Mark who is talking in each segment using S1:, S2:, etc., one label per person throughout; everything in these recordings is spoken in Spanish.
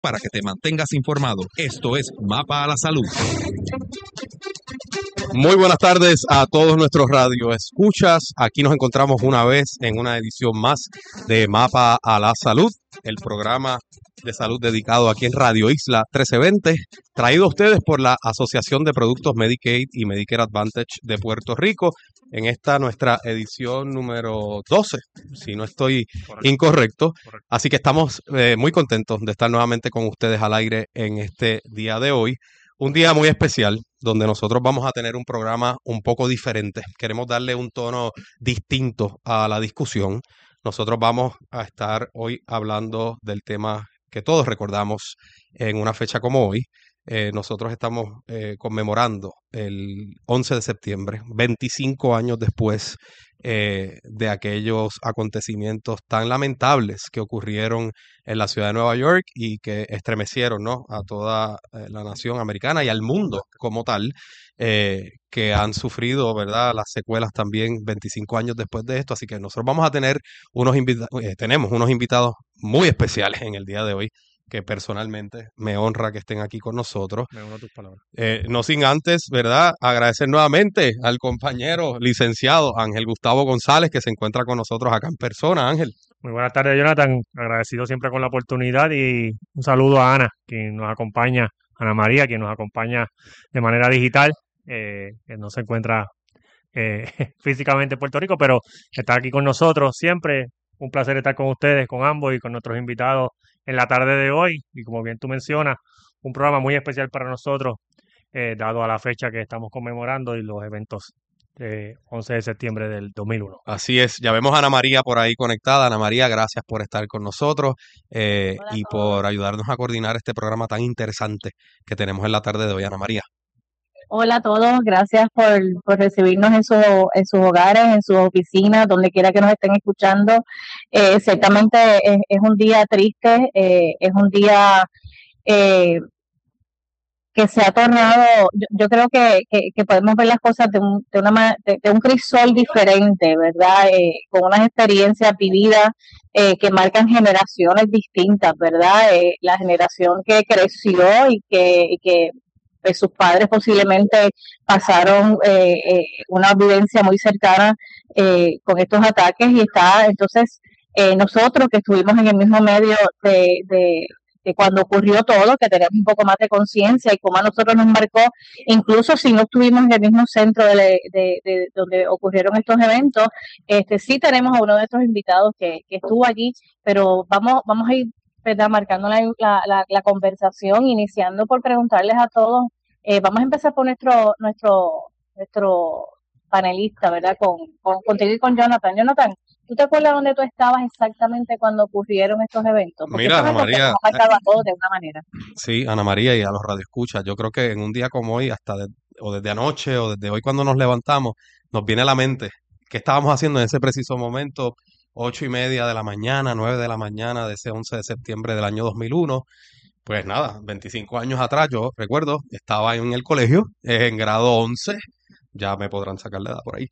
S1: para que te mantengas informado. Esto es Mapa a la Salud.
S2: Muy buenas tardes a todos nuestros radioescuchas. Aquí nos encontramos una vez en una edición más de Mapa a la Salud, el programa de salud dedicado aquí en Radio Isla 1320, traído a ustedes por la Asociación de Productos Medicaid y Medicare Advantage de Puerto Rico, en esta nuestra edición número 12, si no estoy incorrecto. Así que estamos muy contentos de estar nuevamente con ustedes al aire en este día de hoy. Un día muy especial donde nosotros vamos a tener un programa un poco diferente. Queremos darle un tono distinto a la discusión. Nosotros vamos a estar hoy hablando del tema que todos recordamos en una fecha como hoy. Nosotros estamos conmemorando el 11 de septiembre, 25 años después de aquellos acontecimientos tan lamentables que ocurrieron en la ciudad de Nueva York y que estremecieron, ¿no?, a toda la nación americana y al mundo como tal, que han sufrido, ¿verdad?, las secuelas también 25 años después de esto. Así que nosotros vamos a tener tenemos unos invitados muy especiales en el día de hoy, que personalmente me honra que estén aquí con nosotros.
S3: Me uno a tus palabras.
S2: No sin antes, ¿verdad?, agradecer nuevamente al compañero licenciado Ángel Gustavo González, que se encuentra con nosotros acá en persona. Ángel.
S3: Muy buenas tardes, Jonathan. Agradecido siempre con la oportunidad y un saludo a Ana, quien nos acompaña, Ana María, quien nos acompaña de manera digital, que no se encuentra físicamente en Puerto Rico, pero está aquí con nosotros siempre. Un placer estar con ustedes, con ambos y con nuestros invitados en la tarde de hoy. Y como bien tú mencionas, un programa muy especial para nosotros, dado a la fecha que estamos conmemorando y los eventos de 11 de septiembre del 2001.
S2: Así es, ya vemos a Ana María por ahí conectada. Ana María, gracias por estar con nosotros y por ayudarnos a coordinar este programa tan interesante que tenemos en la tarde de hoy, Ana María.
S4: Hola a todos, gracias por recibirnos en sus hogares, en sus oficinas, donde quiera que nos estén escuchando. Ciertamente es un día triste, es un día que se ha tornado, yo creo que podemos ver las cosas de un crisol diferente, ¿verdad? Con unas experiencias vividas que marcan generaciones distintas, ¿verdad? La generación que creció y que pues sus padres posiblemente pasaron una vivencia muy cercana con estos ataques, y está entonces nosotros que estuvimos en el mismo medio de cuando ocurrió todo, que tenemos un poco más de conciencia y cómo a nosotros nos marcó, incluso si no estuvimos en el mismo centro de donde ocurrieron estos eventos. Sí tenemos a uno de nuestros invitados que estuvo allí, pero vamos a ir, ¿verdad?, marcando la conversación, iniciando por preguntarles a todos. Vamos a empezar por nuestro panelista, ¿verdad?, contigo y con Jonathan. Jonathan, ¿tú te acuerdas dónde tú estabas exactamente cuando ocurrieron estos eventos? Porque
S2: Mira, Ana María,
S4: nos ha marcado a todos de una manera.
S2: Sí, Ana María, y a los radioescuchas, yo creo que en un día como hoy, o desde anoche o desde hoy cuando nos levantamos, nos viene a la mente qué estábamos haciendo en ese preciso momento, 8:30 de la mañana, 9 de la mañana de ese 11 de septiembre del año 2001. Pues nada, 25 años atrás, yo recuerdo, estaba en el colegio, en grado 11, ya me podrán sacar la edad por ahí.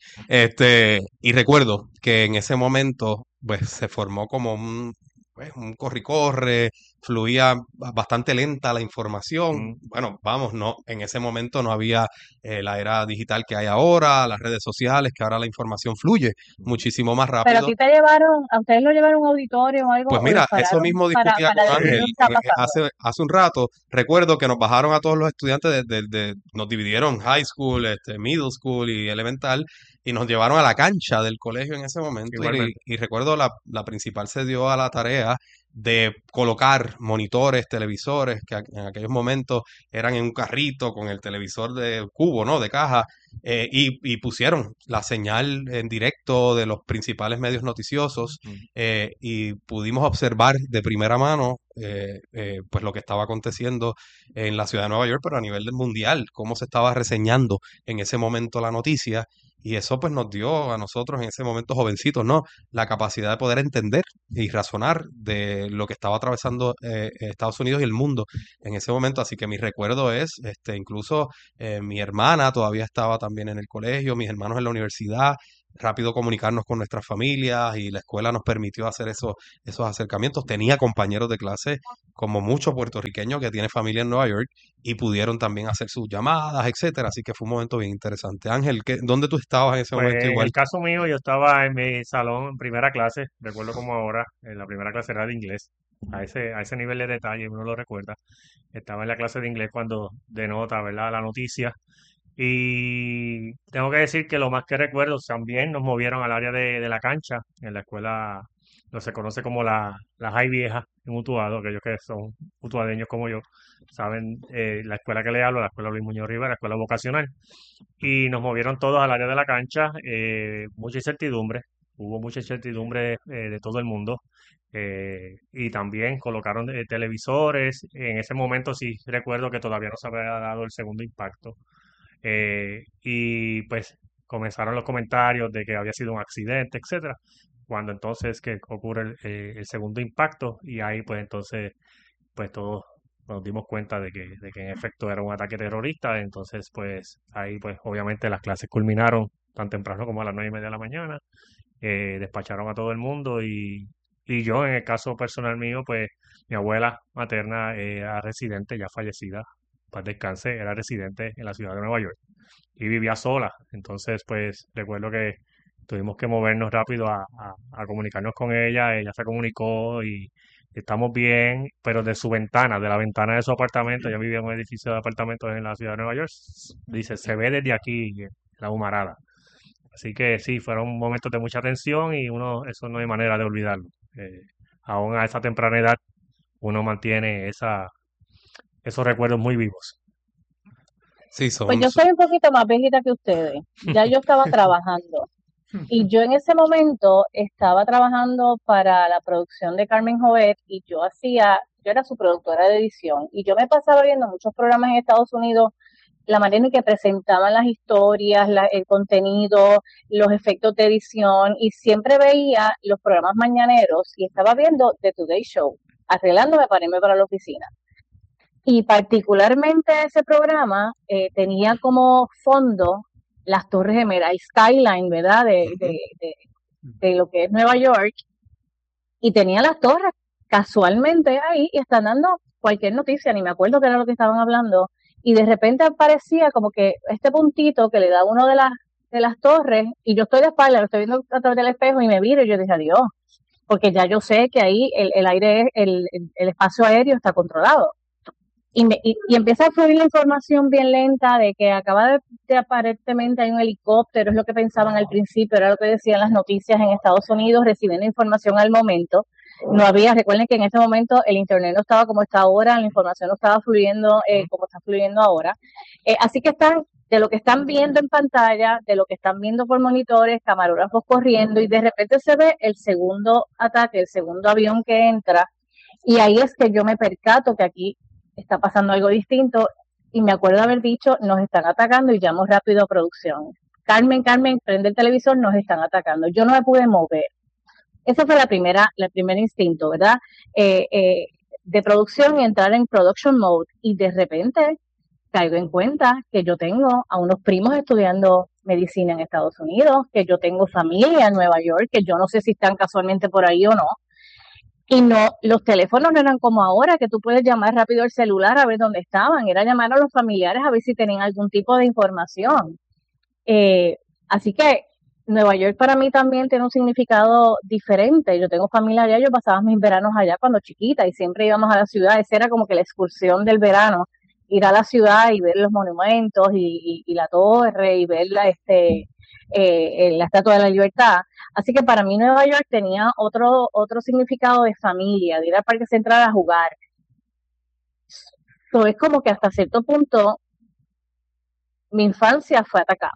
S2: Y recuerdo que en ese momento, pues se formó como un corre-corre, fluía bastante lenta la información. Bueno, vamos, no, en ese momento no había la era digital que hay ahora, las redes sociales, que ahora la información fluye muchísimo más
S4: Pero
S2: rápido.
S4: a ustedes lo llevaron a un auditorio o algo,
S2: Pues
S4: o
S2: mira,
S4: los
S2: eso
S4: pararon
S2: mismo
S4: para
S2: discutía con
S4: decir
S2: Ángel
S4: qué está pasando.
S2: hace un rato. Recuerdo que nos bajaron a todos los estudiantes, nos dividieron high school, middle school y elemental, y nos llevaron a la cancha del colegio en ese momento.
S3: Igualmente.
S2: Y recuerdo la principal se dio a la tarea de colocar monitores, televisores, que en aquellos momentos eran en un carrito con el televisor de cubo, ¿no?, de caja, y pusieron la señal en directo de los principales medios noticiosos, y pudimos observar de primera mano pues lo que estaba aconteciendo en la ciudad de Nueva York, pero a nivel mundial, cómo se estaba reseñando en ese momento la noticia. Y eso pues nos dio a nosotros en ese momento jovencitos, ¿no?, la capacidad de poder entender y razonar de lo que estaba atravesando Estados Unidos y el mundo en ese momento. Así que mi recuerdo es, incluso mi hermana todavía estaba también en el colegio, mis hermanos en la universidad, rápido comunicarnos con nuestras familias y la escuela nos permitió hacer esos acercamientos. Tenía compañeros de clase como muchos puertorriqueños que tienen familia en Nueva York y pudieron también hacer sus llamadas, etcétera. Así que fue un momento bien interesante. Ángel, ¿dónde tú estabas en ese
S3: Pues
S2: momento
S3: en
S2: igual?
S3: el caso mío, yo estaba en mi salón en primera clase, recuerdo como ahora, en la primera clase era de inglés, a ese nivel de detalle uno lo recuerda. Estaba en la clase de inglés cuando denota, ¿verdad?, la noticia. Y tengo que decir que lo más que recuerdo, también nos movieron al área de la cancha, en la escuela, lo se conoce como la Jai Vieja, en Utuado, aquellos que son utuadeños como yo, saben, la escuela que le hablo, la escuela Luis Muñoz Rivera, la escuela vocacional, y nos movieron todos al área de la cancha, mucha incertidumbre, hubo mucha incertidumbre de todo el mundo, y también colocaron televisores, en ese momento sí recuerdo que todavía no se había dado el segundo impacto, y pues comenzaron los comentarios de que había sido un accidente, etcétera, cuando entonces que ocurre el segundo impacto y ahí pues entonces pues todos nos dimos cuenta de que en efecto era un ataque terrorista. Entonces pues ahí pues obviamente las clases culminaron tan temprano como a las 9:30 de la mañana, despacharon a todo el mundo y yo en el caso personal mío pues mi abuela materna era residente ya fallecida, paz descanse, era residente en la ciudad de Nueva York y vivía sola. Entonces, pues recuerdo que tuvimos que movernos rápido a comunicarnos con ella. Ella se comunicó y estamos bien, pero de su ventana, de la ventana de su apartamento, ella vivía en un edificio de apartamentos en la ciudad de Nueva York, dice, se ve desde aquí la humarada. Así que sí, fueron momentos de mucha tensión y uno, eso no hay manera de olvidarlo. Eh, Aún a esa temprana edad, uno mantiene esos recuerdos muy vivos.
S2: Sí,
S4: Pues yo soy un poquito más viejita que ustedes. Ya yo estaba trabajando. Y yo en ese momento estaba trabajando para la producción de Carmen Jovet y yo era su productora de edición. Y yo me pasaba viendo muchos programas en Estados Unidos, la manera en que presentaban las historias, el contenido, los efectos de edición, y siempre veía los programas mañaneros y estaba viendo The Today Show, arreglándome para irme para la oficina. Y particularmente ese programa tenía como fondo las Torres Gemelas, el skyline, ¿verdad? De lo que es Nueva York. Y tenía las torres casualmente ahí y están dando cualquier noticia, ni me acuerdo qué era lo que estaban hablando. Y de repente aparecía como que este puntito que le da uno de las torres, y yo estoy de espalda, lo estoy viendo a través del espejo y me viro y yo dije, adiós, porque ya yo sé que ahí el aire, el espacio aéreo está controlado. Y empieza a fluir la información bien lenta de que acaba de aparentemente hay un helicóptero, es lo que pensaban al principio, era lo que decían las noticias en Estados Unidos, recibiendo información al momento. No había, recuerden que en ese momento el internet no estaba como está ahora, la información no estaba fluyendo como está fluyendo ahora. Así que de lo que están viendo en pantalla, de lo que están viendo por monitores, camarógrafos corriendo, y de repente se ve el segundo ataque, el segundo avión que entra, y ahí es que yo me percato que aquí está pasando algo distinto, y me acuerdo haber dicho, nos están atacando, y llamo rápido a producción. Carmen, prende el televisor, nos están atacando. Yo no me pude mover. Ese fue el primer instinto, ¿verdad? De producción y entrar en production mode, y de repente caigo en cuenta que yo tengo a unos primos estudiando medicina en Estados Unidos, que yo tengo familia en Nueva York, que yo no sé si están casualmente por ahí o no. Y no, los teléfonos no eran como ahora, que tú puedes llamar rápido el celular a ver dónde estaban, era llamar a los familiares a ver si tenían algún tipo de información. Así que Nueva York para mí también tiene un significado diferente. Yo tengo familia allá, yo pasaba mis veranos allá cuando chiquita y siempre íbamos a la ciudad. Esa era como que la excursión del verano, ir a la ciudad y ver los monumentos y la torre y ver la Estatua de la Libertad. Así que para mí Nueva York tenía otro significado de familia, de ir al Parque Central a jugar. So, es como que hasta cierto punto mi infancia fue atacada.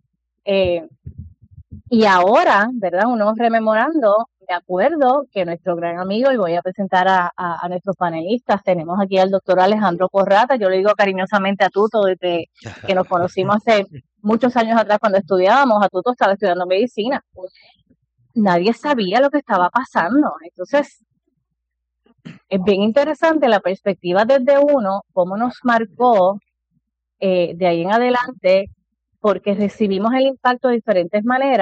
S4: Y ahora, ¿verdad? Uno rememorando, me acuerdo que nuestro gran amigo, y voy a presentar a nuestros panelistas, tenemos aquí al doctor Alejandro Porrata, yo le digo cariñosamente a Tuto, desde que nos conocimos hace muchos años atrás cuando estudiábamos, a Tuto estaba estudiando medicina. Nadie sabía lo que estaba pasando. Entonces, es bien interesante la perspectiva desde uno, cómo nos marcó de ahí en adelante, porque recibimos el impacto de diferentes maneras,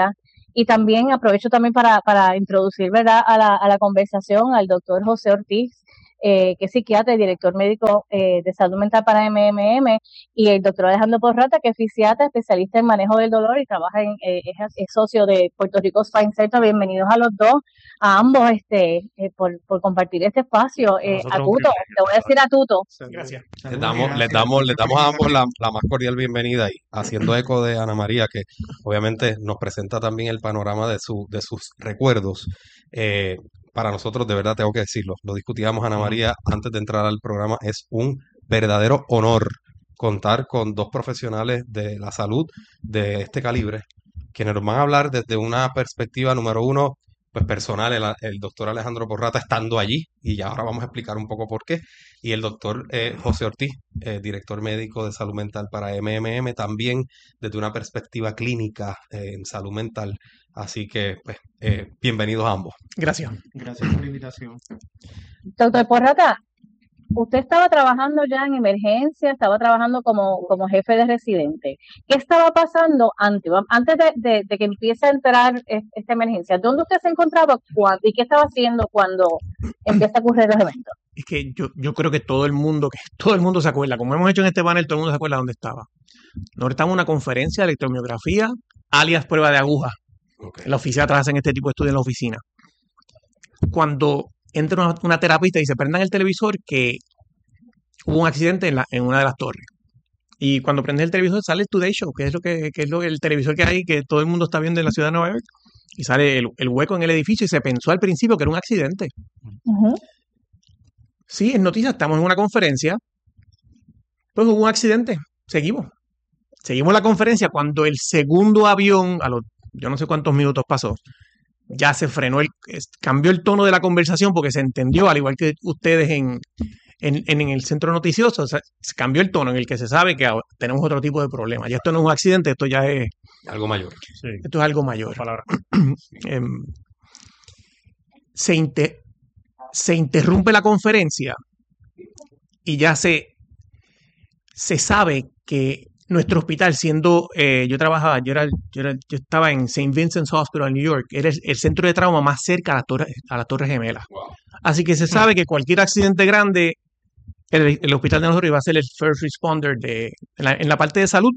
S4: Y también aprovecho también para introducir, ¿verdad?, a la conversación al doctor José Ortiz, que es psiquiatra y director médico de salud mental para MMM, y el doctor Alejandro Porrata, que es fisiatra, especialista en manejo del dolor y trabaja es socio de Puerto Rico Spine Center. Bienvenidos a los dos, a ambos, por compartir este espacio. A Tuto, te voy a decir a Tuto.
S3: Gracias.
S2: Les damos a ambos la más cordial bienvenida, y haciendo eco de Ana María, que obviamente nos presenta también el panorama de sus recuerdos. Para nosotros, de verdad tengo que decirlo, lo discutíamos Ana María antes de entrar al programa, es un verdadero honor contar con dos profesionales de la salud de este calibre, quienes nos van a hablar desde una perspectiva, número uno, pues personal, el doctor Alejandro Porrata estando allí, y ya ahora vamos a explicar un poco por qué, y el doctor José Ortiz, director médico de salud mental para MMM, también desde una perspectiva clínica en salud mental. Así que, pues, bienvenidos a ambos.
S3: Gracias.
S5: Gracias por la invitación.
S4: Doctor Porrata, usted estaba trabajando ya en emergencia, estaba trabajando como jefe de residente. ¿Qué estaba pasando antes de que empiece a entrar esta emergencia? ¿Dónde usted se encontraba y qué estaba haciendo cuando empieza a ocurrir los eventos?
S5: Es que yo creo que todo el mundo se acuerda, como hemos hecho en este panel, todo el mundo se acuerda dónde estaba. Nosotros estamos en una conferencia de electromiografía, alias prueba de aguja.
S2: Okay.
S5: En la oficina hacen este tipo de estudios en la oficina. Cuando entra una terapista y se prendan el televisor que hubo un accidente en una de las torres. Y cuando prende el televisor sale el Today Show, que es el televisor que hay, que todo el mundo está viendo en la ciudad de Nueva York. Y sale el hueco en el edificio y se pensó al principio que era un accidente.
S4: Uh-huh.
S5: Sí, es noticia, estamos en una conferencia, pues hubo un accidente, seguimos la conferencia. Cuando el segundo avión, yo no sé cuántos minutos pasó, ya se frenó, cambió el tono de la conversación porque se entendió, al igual que ustedes en el centro noticioso, o sea, se cambió el tono en el que se sabe que tenemos otro tipo de problema. Ya esto no es un accidente, esto ya es
S2: algo mayor.
S3: Sí,
S5: esto es algo mayor. Se interrumpe la conferencia y ya se sabe que nuestro hospital, siendo yo estaba en St. Vincent's Hospital en New York, era el centro de trauma más cerca a la Torre Gemela.
S2: Wow.
S5: Así que se sabe que cualquier accidente grande, el hospital de nosotros iba a ser el first responder en la parte de salud.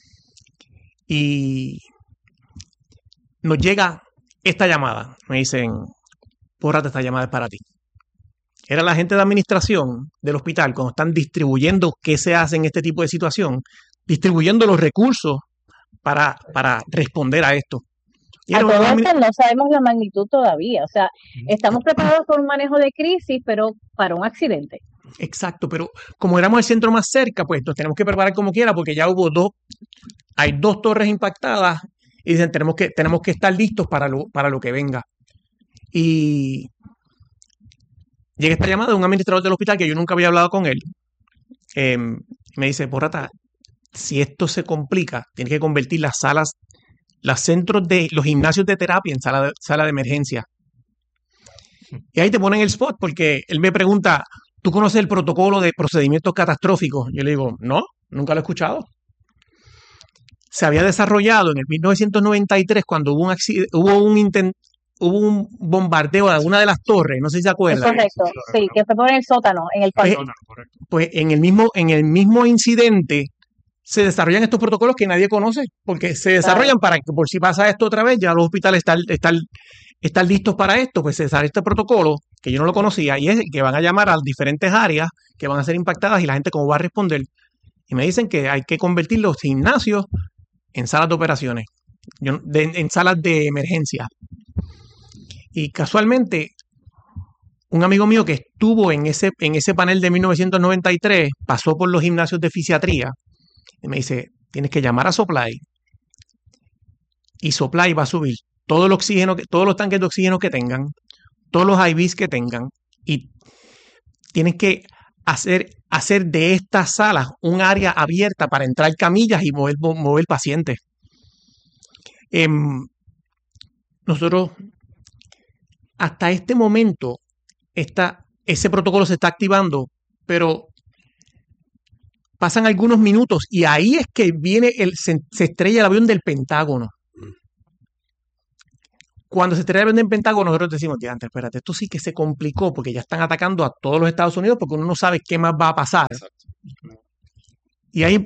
S5: Y nos llega esta llamada. Me dicen, Porrata, esta llamada es para ti. Era la gente de administración del hospital, cuando están distribuyendo qué se hace en este tipo de situación, distribuyendo los recursos para responder a esto.
S4: A todo esto no sabemos la magnitud todavía. O sea, estamos preparados por un manejo de crisis, pero para un accidente.
S5: Exacto, pero como éramos el centro más cerca, pues nos tenemos que preparar como quiera, porque ya hay dos torres impactadas y dicen tenemos que estar listos para lo que venga. Y llega esta llamada de un administrador del hospital que yo nunca había hablado con él. Me dice, Porrata, si esto se complica, tienes que convertir los gimnasios de terapia en sala de emergencia. Y ahí te ponen el spot, porque él me pregunta, ¿tú conoces el protocolo de procedimientos catastróficos? Yo le digo, no, nunca lo he escuchado. Se había desarrollado en el 1993 cuando hubo un bombardeo de una de las torres, no sé si se acuerdan.
S4: Correcto, sí, que fue por el sótano, en el parque.
S5: Pues en el mismo incidente se desarrollan estos protocolos que nadie conoce, porque se desarrollan para que por si pasa esto otra vez, ya los hospitales están listos para esto, pues se desarrolla este protocolo que yo no lo conocía, y es que van a llamar a diferentes áreas que van a ser impactadas y la gente cómo va a responder. Y me dicen que hay que convertir los gimnasios en salas de operaciones, en salas de emergencia. Y casualmente, un amigo mío que estuvo en ese panel de 1993 pasó por los gimnasios de fisiatría y me dice, tienes que llamar a Supply, y Supply va a subir todo el oxígeno, todos los tanques de oxígeno que tengan, todos los IVs que tengan, y tienes que hacer de estas salas un área abierta para entrar camillas y mover pacientes. Nosotros, hasta este momento, ese protocolo se está activando, pero pasan algunos minutos y ahí es que se estrella el avión del Pentágono. Cuando se estrella el avión en Pentágono, nosotros decimos, antes, espérate, esto sí que se complicó porque ya están atacando a todos los Estados Unidos porque uno no sabe qué más va a pasar.
S2: Exacto.
S5: Y ahí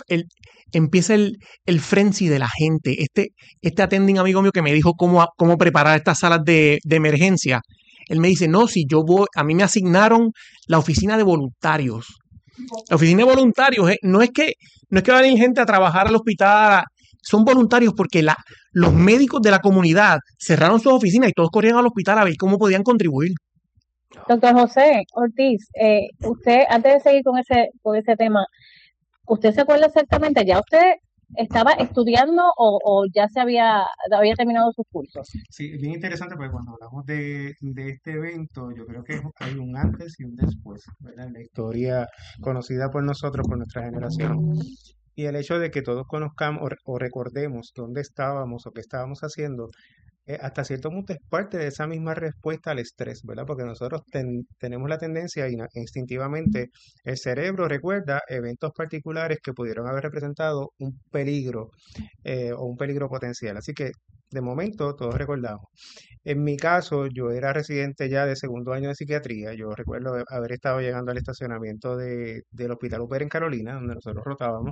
S5: empieza el frenzy de la gente. Este attending amigo mío que me dijo cómo preparar estas salas de emergencia, él me dice, no, si yo voy, a mí me asignaron la oficina de voluntarios. La oficina de voluntarios no es que va a venir gente a trabajar al hospital, son voluntarios porque los médicos de la comunidad cerraron sus oficinas y todos corrían al hospital a ver cómo podían contribuir.
S4: Doctor José Ortiz, usted, antes de seguir con ese tema, ¿usted se acuerda exactamente? ¿Ya usted estaba estudiando o ya había terminado sus cursos?
S6: Sí, es bien interesante porque cuando hablamos de este evento, yo creo que hay un antes y un después, ¿verdad? En la historia conocida por nosotros, por nuestra generación. Y el hecho de que todos conozcamos o recordemos dónde estábamos o qué estábamos haciendo, hasta cierto punto es parte de esa misma respuesta al estrés, ¿verdad? Porque nosotros tenemos la tendencia instintivamente, el cerebro recuerda eventos particulares que pudieron haber representado un peligro o un peligro potencial. Así que de momento todos recordamos. En mi caso, yo era residente ya de segundo año de psiquiatría. Yo recuerdo haber estado llegando al estacionamiento del Hospital Upper en Carolina, donde nosotros rotábamos.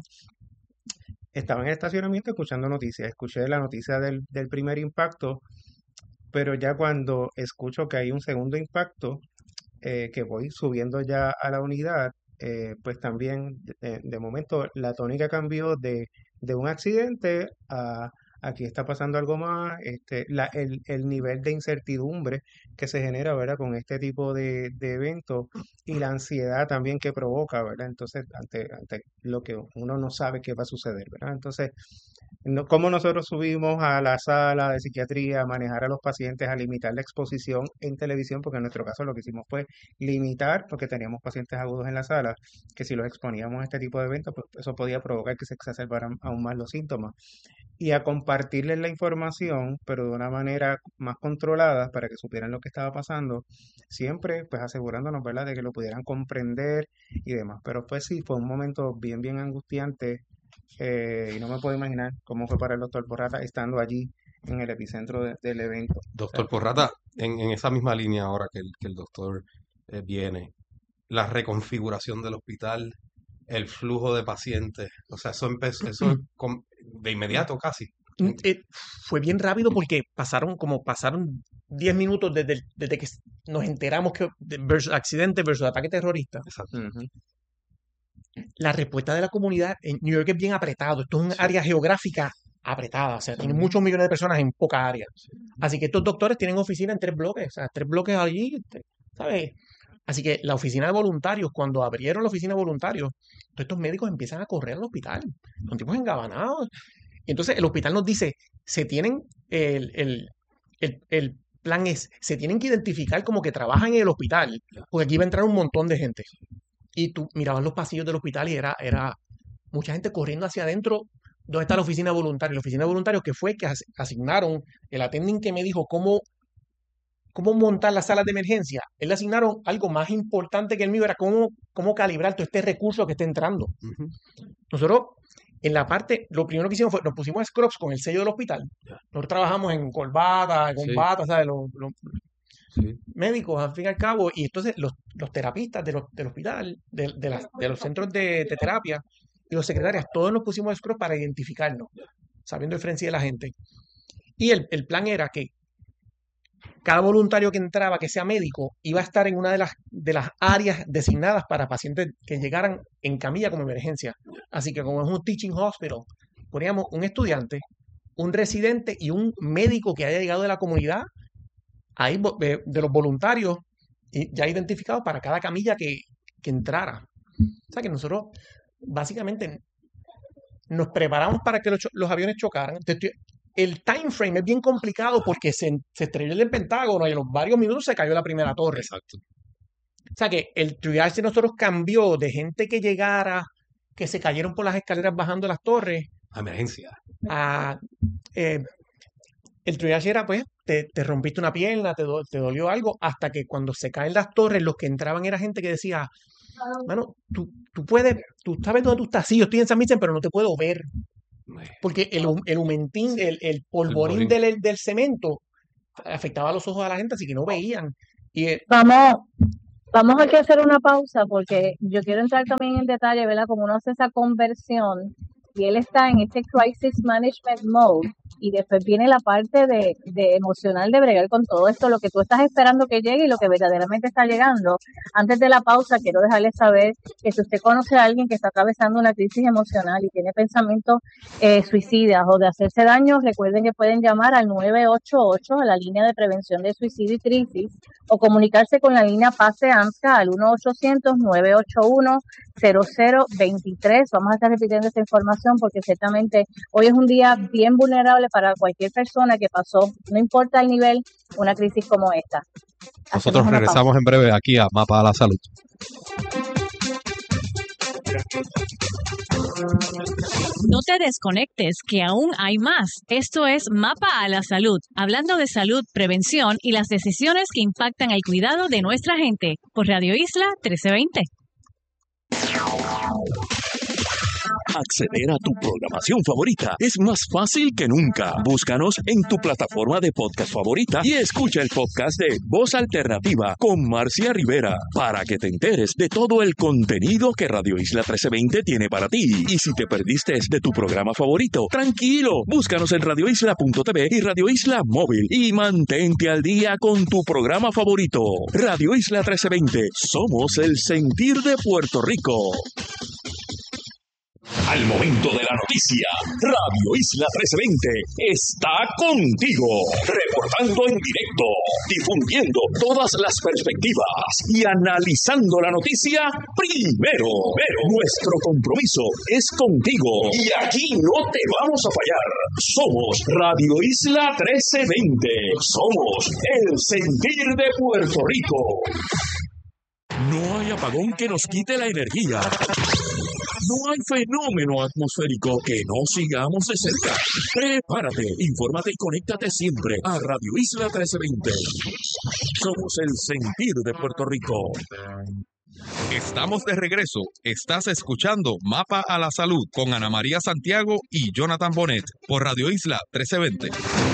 S6: Estaba en el estacionamiento escuchando noticias. Escuché la noticia del primer impacto, pero ya cuando escucho que hay un segundo impacto, que voy subiendo ya a la unidad, pues también de momento la tónica cambió de un accidente a aquí está pasando algo más, el nivel de incertidumbre que se genera, ¿verdad? Con este tipo de eventos y la ansiedad también que provoca, ¿verdad? Entonces, ante lo que uno no sabe qué va a suceder, ¿verdad? Entonces, cómo nosotros subimos a la sala de psiquiatría a manejar a los pacientes, a limitar la exposición en televisión, porque en nuestro caso lo que hicimos fue limitar, porque teníamos pacientes agudos en la sala, que si los exponíamos a este tipo de eventos, pues eso podía provocar que se exacerbaran aún más los síntomas. Y a compartirles la información, pero de una manera más controlada para que supieran lo que estaba pasando, siempre pues asegurándonos, ¿verdad?, de que lo pudieran comprender y demás. Pero pues sí, fue un momento bien, bien angustiante y no me puedo imaginar cómo fue para el doctor Porrata estando allí en el epicentro del evento.
S2: Doctor Porrata, en esa misma línea ahora que el doctor viene, la reconfiguración del hospital, el flujo de pacientes, o sea, eso empezó de inmediato casi.
S5: Fue bien rápido porque pasaron 10 minutos desde que nos enteramos que versus accidente versus ataque terrorista.
S2: Exacto.
S6: Ujú.
S5: La respuesta de la comunidad en New York es bien apretado. Esto es un área geográfica apretada, o sea, tiene muchos millones de personas en poca área. Así que estos doctores tienen oficina en 3 bloques, o sea, 3 bloques allí, ¿sabes? Así que la oficina de voluntarios, cuando abrieron la oficina de voluntarios, todos estos médicos empiezan a correr al hospital, son tipos engabanados. Y entonces el hospital nos dice, el plan es, se tienen que identificar como que trabajan en el hospital, porque aquí va a entrar un montón de gente. Y tú mirabas los pasillos del hospital y era mucha gente corriendo hacia adentro. ¿Dónde está la oficina de voluntarios? La oficina de voluntarios que fue que asignaron, el attending que me dijo cómo montar las salas de emergencia. Él le asignaron algo más importante que el mío, era cómo calibrar todo este recurso que está entrando.
S2: Ujú.
S5: Nosotros, en la parte, lo primero que hicimos fue, nos pusimos scrubs con el sello del hospital. Nosotros trabajamos en corbata, con
S2: Sí.
S5: bata, ¿sabes? Los
S2: Sí.
S5: médicos, al fin y al cabo, y entonces los terapistas del hospital, de los centros de terapia, y los secretarias, todos nos pusimos scrubs para identificarnos, sabiendo el frenzy de la gente. Y el plan era que cada voluntario que entraba, que sea médico, iba a estar en una de las áreas designadas para pacientes que llegaran en camilla como emergencia. Así que como es un teaching hospital, poníamos un estudiante, un residente y un médico que haya llegado de la comunidad, ahí de los voluntarios, y ya identificados para cada camilla que entrara. O sea que nosotros básicamente nos preparamos para que los aviones chocaran. El time frame es bien complicado porque se estrelló el Pentágono y en los varios minutos se cayó la primera torre.
S2: Exacto.
S5: O sea que el triage de nosotros cambió de gente que llegara, que se cayeron por las escaleras bajando las torres,
S2: Emergencia.
S5: a el triage era pues, te rompiste una pierna, te dolió algo, hasta que cuando se caen las torres, los que entraban era gente que decía, mano, tú sabes dónde tú estás, sí, yo estoy en San Vicente, pero no te puedo ver. Porque el humentín, el polvorín
S2: Polvorín.
S5: del cemento afectaba los ojos a la gente, así que no veían. Y
S4: Vamos a que hacer una pausa porque yo quiero entrar también en detalle, ¿verdad? Como uno hace esa conversión y él está en este crisis management mode y después viene la parte de emocional de bregar con todo esto, lo que tú estás esperando que llegue y lo que verdaderamente está llegando. Antes de la pausa quiero dejarles saber que si usted conoce a alguien que está atravesando una crisis emocional y tiene pensamientos suicidas o de hacerse daño, recuerden que pueden llamar al 988 a la línea de prevención de suicidio y crisis o comunicarse con la línea Pase AMSCA al 1-800-981-0023. Vamos a estar repitiendo esta información porque ciertamente hoy es un día bien vulnerable para cualquier persona que pasó, no importa el nivel, una crisis como esta.
S2: Nosotros regresamos en breve aquí a Mapa a la Salud.
S7: No te desconectes, que aún hay más. Esto es Mapa a la Salud, hablando de salud, prevención y las decisiones que impactan el cuidado de nuestra gente, por Radio Isla 1320.
S8: Acceder a tu programación favorita es más fácil que nunca. Búscanos en tu plataforma de podcast favorita y escucha el podcast de Voz Alternativa con Marcia Rivera para que te enteres de todo el contenido que Radio Isla 1320 tiene para ti. Y si te perdiste de tu programa favorito, tranquilo, búscanos en radioisla.tv y Radio Isla Móvil y mantente al día con tu programa favorito. Radio Isla 1320, somos el sentir de Puerto Rico. Al momento de la noticia, Radio Isla 1320 está contigo, reportando en directo, difundiendo todas las perspectivas y analizando la noticia primero. Nuestro compromiso es contigo y aquí no te vamos a fallar. Somos Radio Isla 1320, somos el sentir de Puerto Rico. No hay apagón que nos quite la energía. No hay fenómeno atmosférico que no sigamos de cerca. Prepárate, infórmate y conéctate siempre a Radio Isla 1320. Somos el sentir de Puerto Rico.
S1: Estamos de regreso. Estás escuchando Mapa a la Salud con Ana María Santiago y Jonathan Bonet por Radio Isla 1320.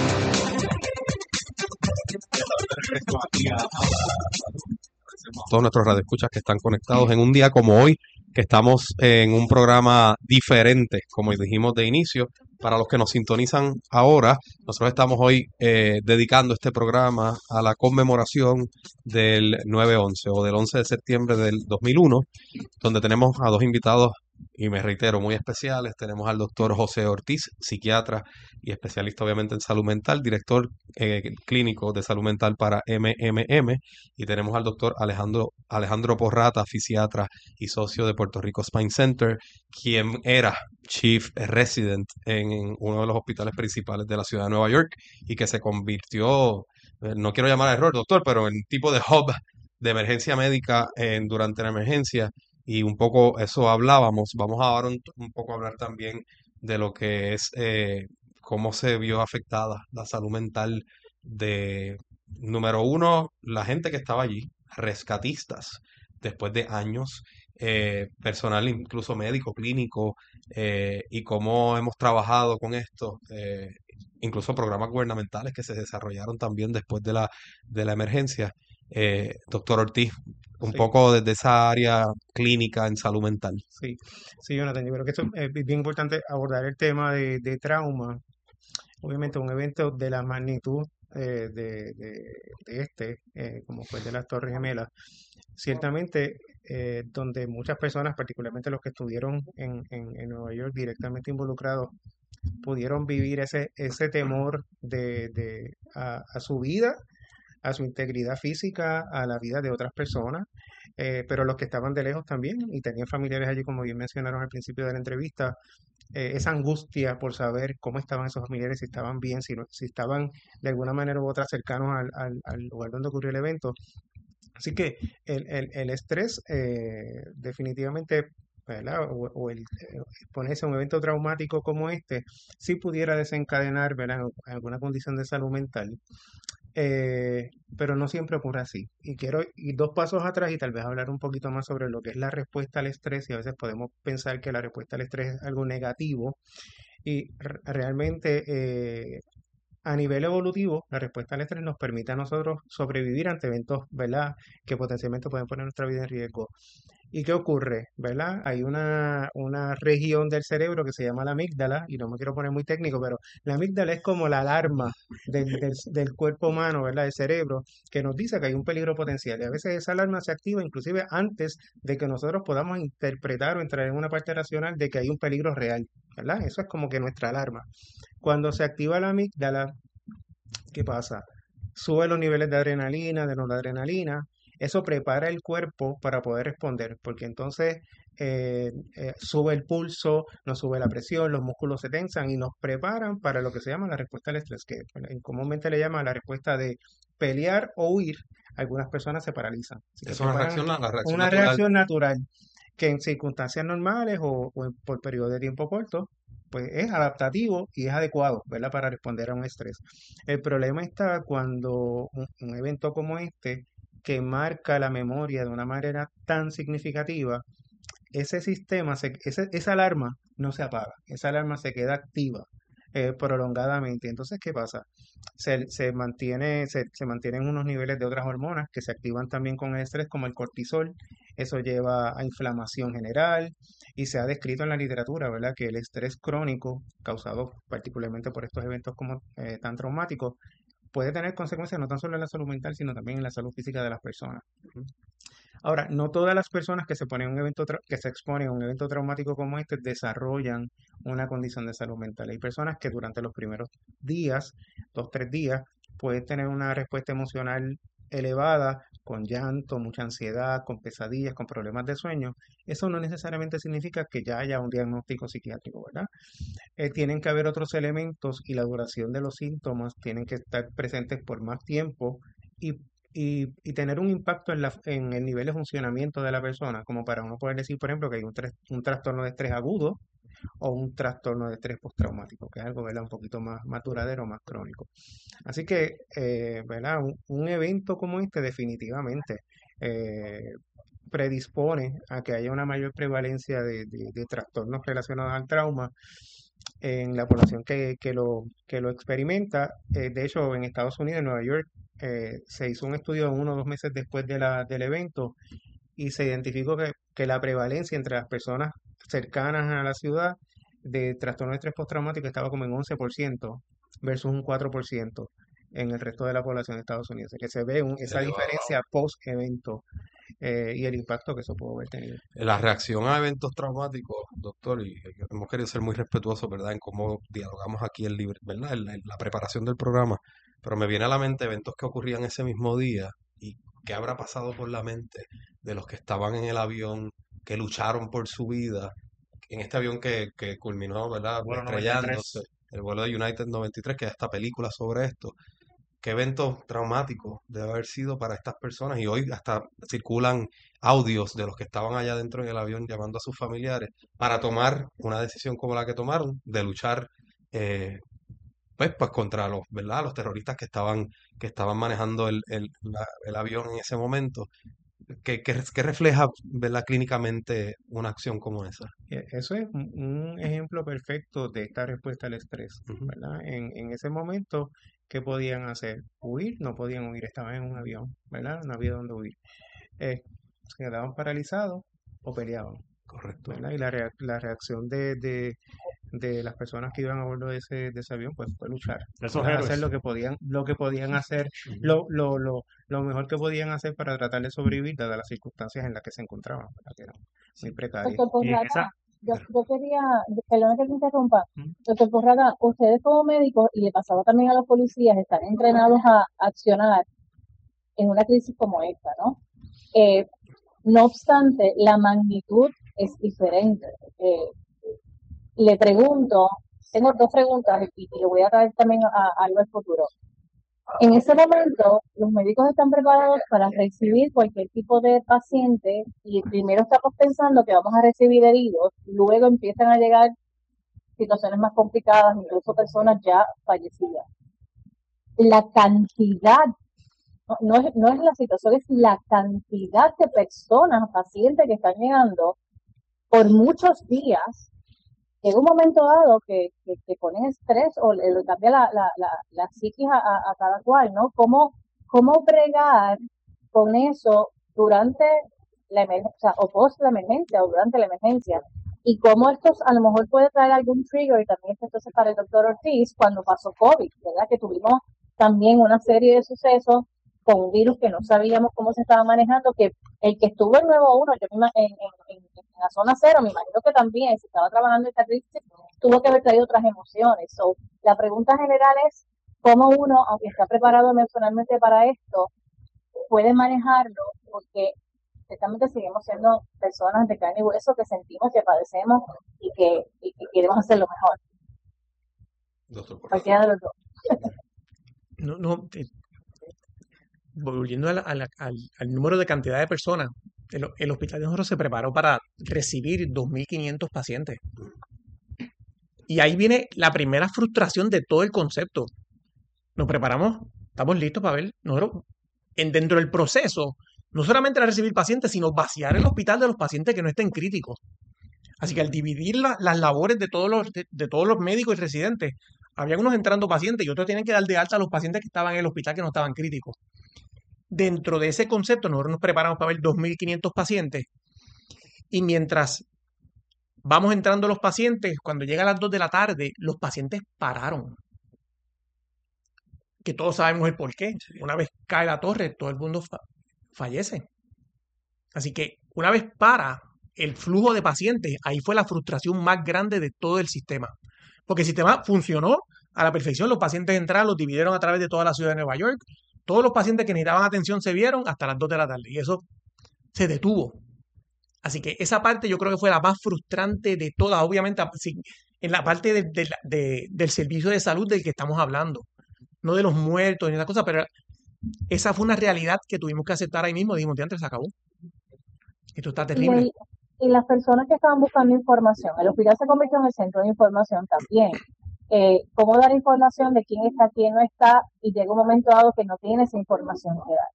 S2: Todos nuestros radioescuchas que están conectados en un día como hoy, que estamos en un programa diferente, como dijimos de inicio. Para los que nos sintonizan ahora, nosotros estamos hoy dedicando este programa a la conmemoración del 9/11 o del 11 de septiembre del 2001, donde tenemos a dos invitados, y me reitero, muy especiales. Tenemos al doctor José Ortiz, psiquiatra y especialista obviamente en salud mental, director clínico de salud mental para MMM, y tenemos al doctor Alejandro Porrata, fisiatra y socio de Puerto Rico Spine Center, quien era Chief Resident en uno de los hospitales principales de la ciudad de Nueva York y que se convirtió, no quiero llamar a error, doctor, pero en tipo de hub de emergencia médica durante la emergencia. Y un poco eso hablábamos. Vamos ahora un poco a hablar también de lo que es cómo se vio afectada la salud mental de, número uno, la gente que estaba allí, rescatistas, después de años, personal incluso médico, clínico, y cómo hemos trabajado con esto, incluso programas gubernamentales que se desarrollaron también después de la emergencia. Doctor Ortiz, un
S6: Sí.
S2: poco desde esa área clínica en salud mental.
S6: Sí, Jonathan, yo creo que esto es bien importante abordar el tema de trauma. Obviamente un evento de la magnitud como fue el de las Torres Gemelas, ciertamente donde muchas personas, particularmente los que estuvieron en Nueva York directamente involucrados, pudieron vivir ese temor a su vida, a su integridad física, a la vida de otras personas, pero los que estaban de lejos también y tenían familiares allí, como bien mencionaron al principio de la entrevista, esa angustia por saber cómo estaban esos familiares, si estaban bien, si estaban de alguna manera u otra cercanos al lugar donde ocurrió el evento. Así que el estrés definitivamente, ¿verdad? O el ponerse a un evento traumático como este, sí pudiera desencadenar, ¿verdad?, alguna condición de salud mental. Pero no siempre ocurre así. Y quiero ir dos pasos atrás y tal vez hablar un poquito más sobre lo que es la respuesta al estrés, y a veces podemos pensar que la respuesta al estrés es algo negativo y realmente a nivel evolutivo, la respuesta al estrés nos permite a nosotros sobrevivir ante eventos, ¿verdad?, que potencialmente pueden poner nuestra vida en riesgo. ¿Y qué ocurre? ¿Verdad? Hay una región del cerebro que se llama la amígdala, y no me quiero poner muy técnico, pero la amígdala es como la alarma del cuerpo humano, ¿verdad? Del cerebro, que nos dice que hay un peligro potencial. Y a veces esa alarma se activa inclusive antes de que nosotros podamos interpretar o entrar en una parte racional de que hay un peligro real, ¿verdad? Eso es como que nuestra alarma. Cuando se activa la amígdala, ¿qué pasa? Sube los niveles de adrenalina, de noradrenalina. Eso prepara el cuerpo para poder responder, porque entonces sube el pulso, nos sube la presión, los músculos se tensan y nos preparan para lo que se llama la respuesta al estrés, que comúnmente le llaman la respuesta de pelear o huir. Algunas personas se paralizan. Así que
S2: Es una
S6: preparan
S2: reacción, la reacción
S6: una
S2: natural.
S6: reacción natural que en circunstancias normales por periodos de tiempo cortos, pues es adaptativo y es adecuado, ¿verdad?, para responder a un estrés. El problema está cuando un evento como este, que marca la memoria de una manera tan significativa, ese sistema, esa alarma no se apaga, esa alarma se queda activa prolongadamente. Entonces, ¿qué pasa? Se mantienen unos niveles de otras hormonas que se activan también con el estrés, como el cortisol. Eso lleva a inflamación general y se ha descrito en la literatura, ¿verdad?, que el estrés crónico, causado particularmente por estos eventos como tan traumáticos, puede tener consecuencias no tan solo en la salud mental, sino también en la salud física de las personas. Ahora, no todas las personas que se que se exponen a un evento traumático como este desarrollan una condición de salud mental. Hay personas que durante los primeros días, 2, 3 días, pueden tener una respuesta emocional elevada, con llanto, mucha ansiedad, con pesadillas, con problemas de sueño. Eso no necesariamente significa que ya haya un diagnóstico psiquiátrico, ¿verdad? Tienen que haber otros elementos y la duración de los síntomas tienen que estar presentes por más tiempo y, y tener un impacto en el nivel de funcionamiento de la persona, como para uno poder decir, por ejemplo, que hay un trastorno de estrés agudo o un trastorno de estrés postraumático, que es algo, ¿verdad?, un poquito más duradero, más crónico. Así que, ¿verdad?, un evento como este definitivamente eh, predispone a que haya una mayor prevalencia de trastornos relacionados al trauma en la población que lo experimenta. De hecho, en Estados Unidos, en Nueva York, se hizo un estudio 1 o 2 meses después del evento y se identificó que la prevalencia entre las personas cercanas a la ciudad de trastorno de estrés postraumático estaba como en 11% versus un 4% en el resto de la población de Estados Unidos. O sea, que se ve esa diferencia post-evento y el impacto que eso pudo haber tenido.
S2: La reacción a eventos traumáticos, doctor, y hemos querido ser muy respetuosos, ¿verdad?, en cómo dialogamos aquí ¿verdad?, en la preparación del programa, pero me viene a la mente eventos que ocurrían ese mismo día y qué habrá pasado por la mente de los que estaban en el avión, que lucharon por su vida, en este avión que culminó, ¿verdad?,
S3: Vuelo
S2: estrellándose,
S3: 93.
S2: el vuelo de United 93, que hay esta película sobre esto. Qué evento traumático debe haber sido para estas personas y hoy hasta circulan audios de los que estaban allá dentro en el avión llamando a sus familiares para tomar una decisión como la que tomaron de luchar eh, pues contra ¿verdad?, los terroristas que estaban manejando el avión en ese momento. ¿Qué refleja, ¿verdad?, clínicamente una acción como esa?
S6: Eso es un ejemplo perfecto de esta respuesta al estrés,
S2: Ujú.
S6: ¿verdad? En ese momento, ¿qué podían hacer? Huir, no podían huir, estaban en un avión, ¿verdad? No había dónde huir. Se quedaban paralizados o peleaban,
S2: Correcto.
S6: ¿verdad? Y la reacción de las personas que iban a bordo de ese avión, pues fue luchar,
S3: De esos
S6: hacer
S3: héroes.
S6: lo que podían hacer,
S2: Ujú.
S6: lo mejor que podían hacer para tratar de sobrevivir, dadas las circunstancias en las que se encontraban, ¿verdad?, que eran muy precarias.
S4: Doctor
S3: Y en
S4: Porraga,
S3: esa,
S4: yo quería, perdón que te interrumpa,
S6: Ujú.
S4: doctor Porraga, ustedes como médicos, y le pasaba también a los policías, están entrenados a accionar en una crisis como esta, ¿no? No obstante, la magnitud es diferente. Le pregunto, tengo 2 preguntas y le voy a traer también algo al futuro. En ese momento, los médicos están preparados para recibir cualquier tipo de paciente y primero estamos pensando que vamos a recibir heridos, luego empiezan a llegar situaciones más complicadas, incluso personas ya fallecidas. La cantidad, no es la situación, es la cantidad de personas, pacientes que están llegando por muchos días llega un momento dado que pone estrés o le cambia la psiquis a cada cual, ¿no? ¿Cómo bregar con eso durante la emergencia, o sea, o post la emergencia o durante la emergencia? Y cómo esto a lo mejor puede traer algún trigger, y también entonces para el doctor Ortiz, cuando pasó COVID, ¿verdad? Que tuvimos también una serie de sucesos con un virus que no sabíamos cómo se estaba manejando, que el que estuvo en Nuevo 1, yo en la zona cero, me imagino que también, si estaba trabajando en esta crisis, tuvo que haber traído otras emociones. So, la pregunta general es, ¿cómo uno, aunque está preparado emocionalmente para esto, puede manejarlo? Porque ciertamente seguimos siendo personas de carne y hueso que sentimos, que padecemos y que queremos hacer lo mejor.
S2: Doctor, por
S4: Cualquiera de los dos.
S5: Volviendo al número de cantidad de personas, el hospital de nosotros se preparó para recibir 2.500 pacientes. Y ahí viene la primera frustración de todo el concepto. Nos preparamos, estamos listos para ver. Nosotros, dentro del proceso, no solamente era recibir pacientes, sino vaciar el hospital de los pacientes que no estén críticos. Así que al dividir las labores de todos los médicos y residentes, había unos entrando pacientes y otros tienen que dar de alta a los pacientes que estaban en el hospital que no estaban críticos. Dentro de ese concepto, nosotros nos preparamos para ver 2.500 pacientes y mientras vamos entrando los pacientes, cuando llega a las 2 de la tarde, los pacientes pararon. Que todos sabemos el por qué. Una vez cae la torre, todo el mundo fallece. Así que una vez para el flujo de pacientes, ahí fue la frustración más grande de todo el sistema. Porque el sistema funcionó a la perfección. Los pacientes entraron, los dividieron a través de toda la ciudad de Nueva York. Todos los pacientes que necesitaban atención se vieron hasta las 2 de la tarde. Y eso se detuvo. Así que esa parte yo creo que fue la más frustrante de todas. Obviamente, en la parte del servicio de salud del que estamos hablando. No de los muertos ni esa cosa, pero esa fue una realidad que tuvimos que aceptar ahí mismo. Dijimos, antes se acabó. Esto está terrible.
S4: Y las personas que estaban buscando información, el hospital se convirtió en el centro de información también. Cómo dar información de quién está, quién no está, y llega un momento dado que no tiene esa información que dar.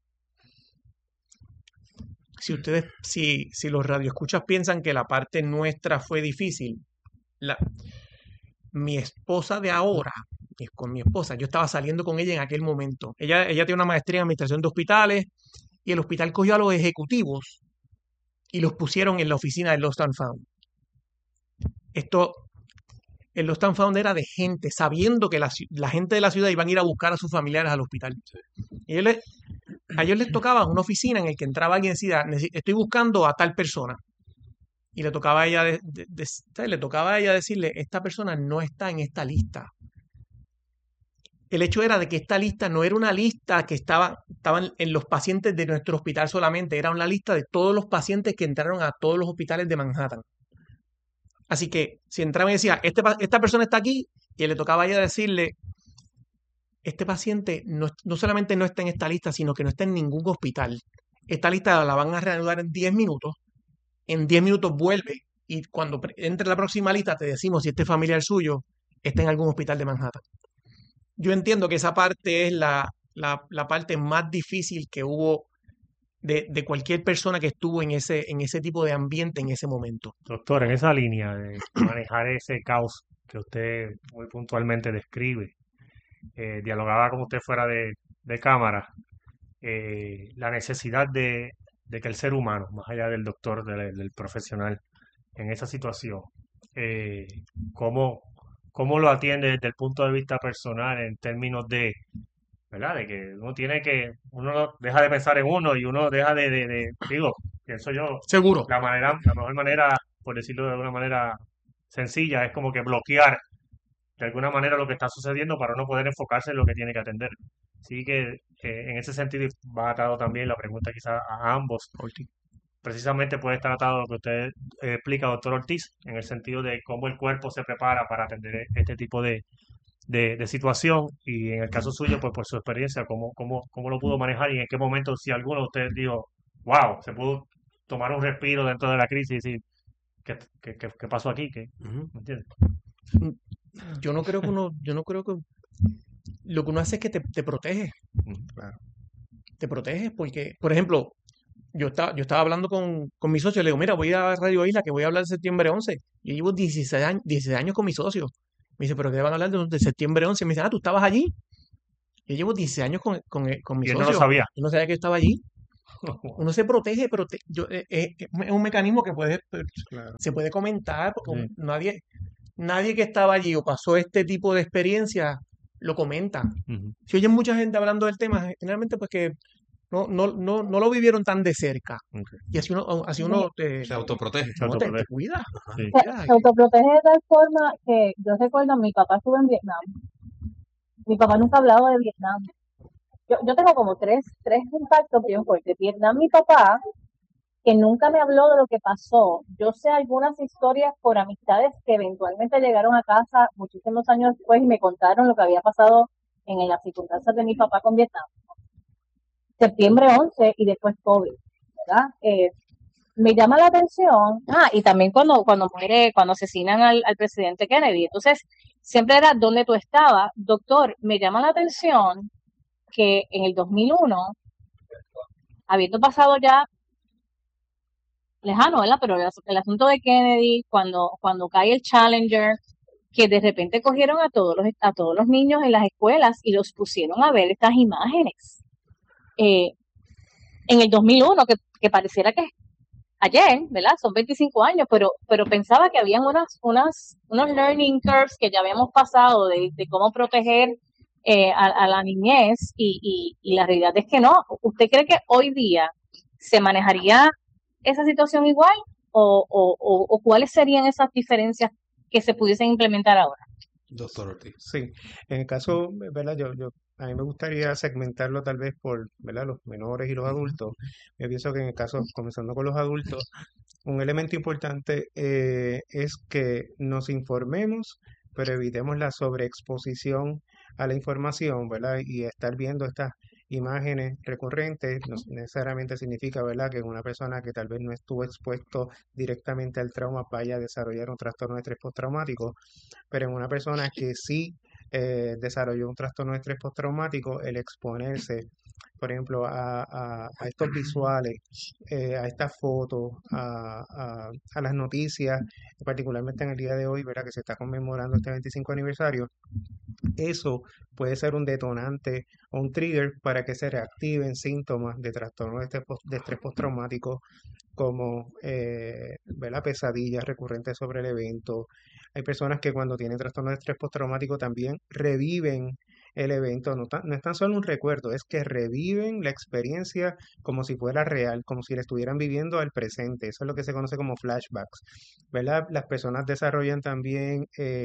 S5: Si los radioescuchas piensan que la parte nuestra fue difícil, mi esposa de ahora, con mi esposa, yo estaba saliendo con ella en aquel momento. Ella tiene una maestría en administración de hospitales y el hospital cogió a los ejecutivos y los pusieron en la oficina del Lost and Found. El Lost and Found era de gente, sabiendo que la gente de la ciudad iban a ir a buscar a sus familiares al hospital. Y a ellos les tocaba una oficina en la que entraba alguien y decía, estoy buscando a tal persona. Y le tocaba a ella, decirle, esta persona no está en esta lista. El hecho era de que esta lista no era una lista que estaban en los pacientes de nuestro hospital solamente, era una lista de todos los pacientes que entraron a todos los hospitales de Manhattan. Así que si entraba y decía, esta persona está aquí, y le tocaba a ella decirle, este paciente no solamente no está en esta lista, sino que no está en ningún hospital. Esta lista la van a reanudar en 10 minutos. En 10 minutos vuelve. Y cuando entre la próxima lista te decimos si este familiar suyo está en algún hospital de Manhattan. Yo entiendo que esa parte es la parte más difícil que hubo de cualquier persona que estuvo en ese tipo de ambiente en ese momento.
S3: Doctor, en esa línea de manejar ese caos que usted muy puntualmente describe, dialogaba con usted fuera de cámara, la necesidad de que el ser humano, más allá del doctor, del profesional, en esa situación, ¿cómo lo atiende desde el punto de vista personal en términos de, ¿verdad? De que uno deja de pensar en uno y uno deja digo, pienso yo,
S5: Seguro.
S3: la mejor manera, por decirlo de alguna manera sencilla, es como que bloquear de alguna manera lo que está sucediendo para no poder enfocarse en lo que tiene que atender. Así que en ese sentido va atado también la pregunta quizás a ambos. Precisamente puede estar atado a lo que usted explica, doctor Ortiz, en el sentido de cómo el cuerpo se prepara para atender este tipo de situación, y en el caso suyo, pues por su experiencia, cómo lo pudo manejar y en qué momento, si alguno de ustedes dijo, wow, se pudo tomar un respiro dentro de la crisis y decir, ¿qué pasó aquí? ¿Me entiendes?
S5: Yo no creo que lo que uno hace es que te protege.
S2: Claro.
S5: Te protege porque, por ejemplo, yo estaba hablando con mi socio, le digo, mira, voy a Radio Isla, que voy a hablar de septiembre 11. Yo llevo 16 años con mi socio. Me dice, ¿pero qué van a hablar de septiembre 11? Me dice, ¿tú estabas allí? Yo llevo 16 años con mi
S3: Y él no lo
S5: socio.
S3: sabía.
S5: Yo no sabía que yo estaba allí. Uno se protege, pero es un mecanismo que
S6: Claro.
S5: se puede comentar, porque
S3: Sí.
S5: nadie que estaba allí o pasó este tipo de experiencia lo comenta.
S3: Ujú.
S5: Si oyen mucha gente hablando del tema, generalmente pues que no lo vivieron tan de cerca.
S3: Ok.
S5: Y así uno
S2: Se autoprotege.
S3: Se
S5: te
S3: autoprotege.
S5: cuida.
S3: Sí.
S4: Se autoprotege de tal forma que yo recuerdo, mi papá estuvo en Vietnam. Mi papá nunca hablaba de Vietnam. Yo tengo como tres impactos bien fuertes. Vietnam, mi papá, que nunca me habló de lo que pasó. Yo sé algunas historias por amistades que eventualmente llegaron a casa muchísimos años después y me contaron lo que había pasado en las circunstancias de mi papá con Vietnam. Septiembre 11 y después COVID, ¿verdad? Me llama la atención, y también cuando asesinan al presidente Kennedy. Entonces, siempre era ¿dónde tú estabas? Doctor, me llama la atención que en el 2001, habiendo pasado ya lejano, ¿verdad? Pero el asunto de Kennedy, cuando cae el Challenger, que de repente cogieron a todos los niños en las escuelas y los pusieron a ver estas imágenes. En el 2001, que pareciera que ayer, ¿verdad? Son 25 años, pero pensaba que habían unos learning curves que ya habíamos pasado de cómo proteger a la niñez y la realidad es que no. ¿Usted cree que hoy día se manejaría esa situación igual o cuáles serían esas diferencias que se pudiesen implementar ahora?
S2: Doctor Ortiz.
S6: Sí, en el caso, ¿verdad? A mí me gustaría segmentarlo tal vez por, ¿verdad? Los menores y los adultos. Yo pienso que en el caso, comenzando con los adultos, un elemento importante es que nos informemos, pero evitemos la sobreexposición a la información, ¿verdad? Y estar viendo estas imágenes recurrentes no necesariamente significa, ¿verdad?, que una persona que tal vez no estuvo expuesto directamente al trauma vaya a desarrollar un trastorno de estrés postraumático, pero en una persona que sí desarrolló un trastorno de estrés postraumático, el exponerse, por ejemplo, a estos visuales, a estas fotos, a las noticias, particularmente en el día de hoy, ¿verdad?, que se está conmemorando este 25 aniversario, eso puede ser un detonante o un trigger para que se reactiven síntomas de trastorno de estrés postraumático como ¿verdad? Pesadillas recurrentes sobre el evento. Hay personas que cuando tienen trastorno de estrés postraumático también reviven el evento, no es tan solo un recuerdo, es que reviven la experiencia como si fuera real, como si la estuvieran viviendo al presente. Eso es lo que se conoce como flashbacks, ¿verdad? Las personas desarrollan también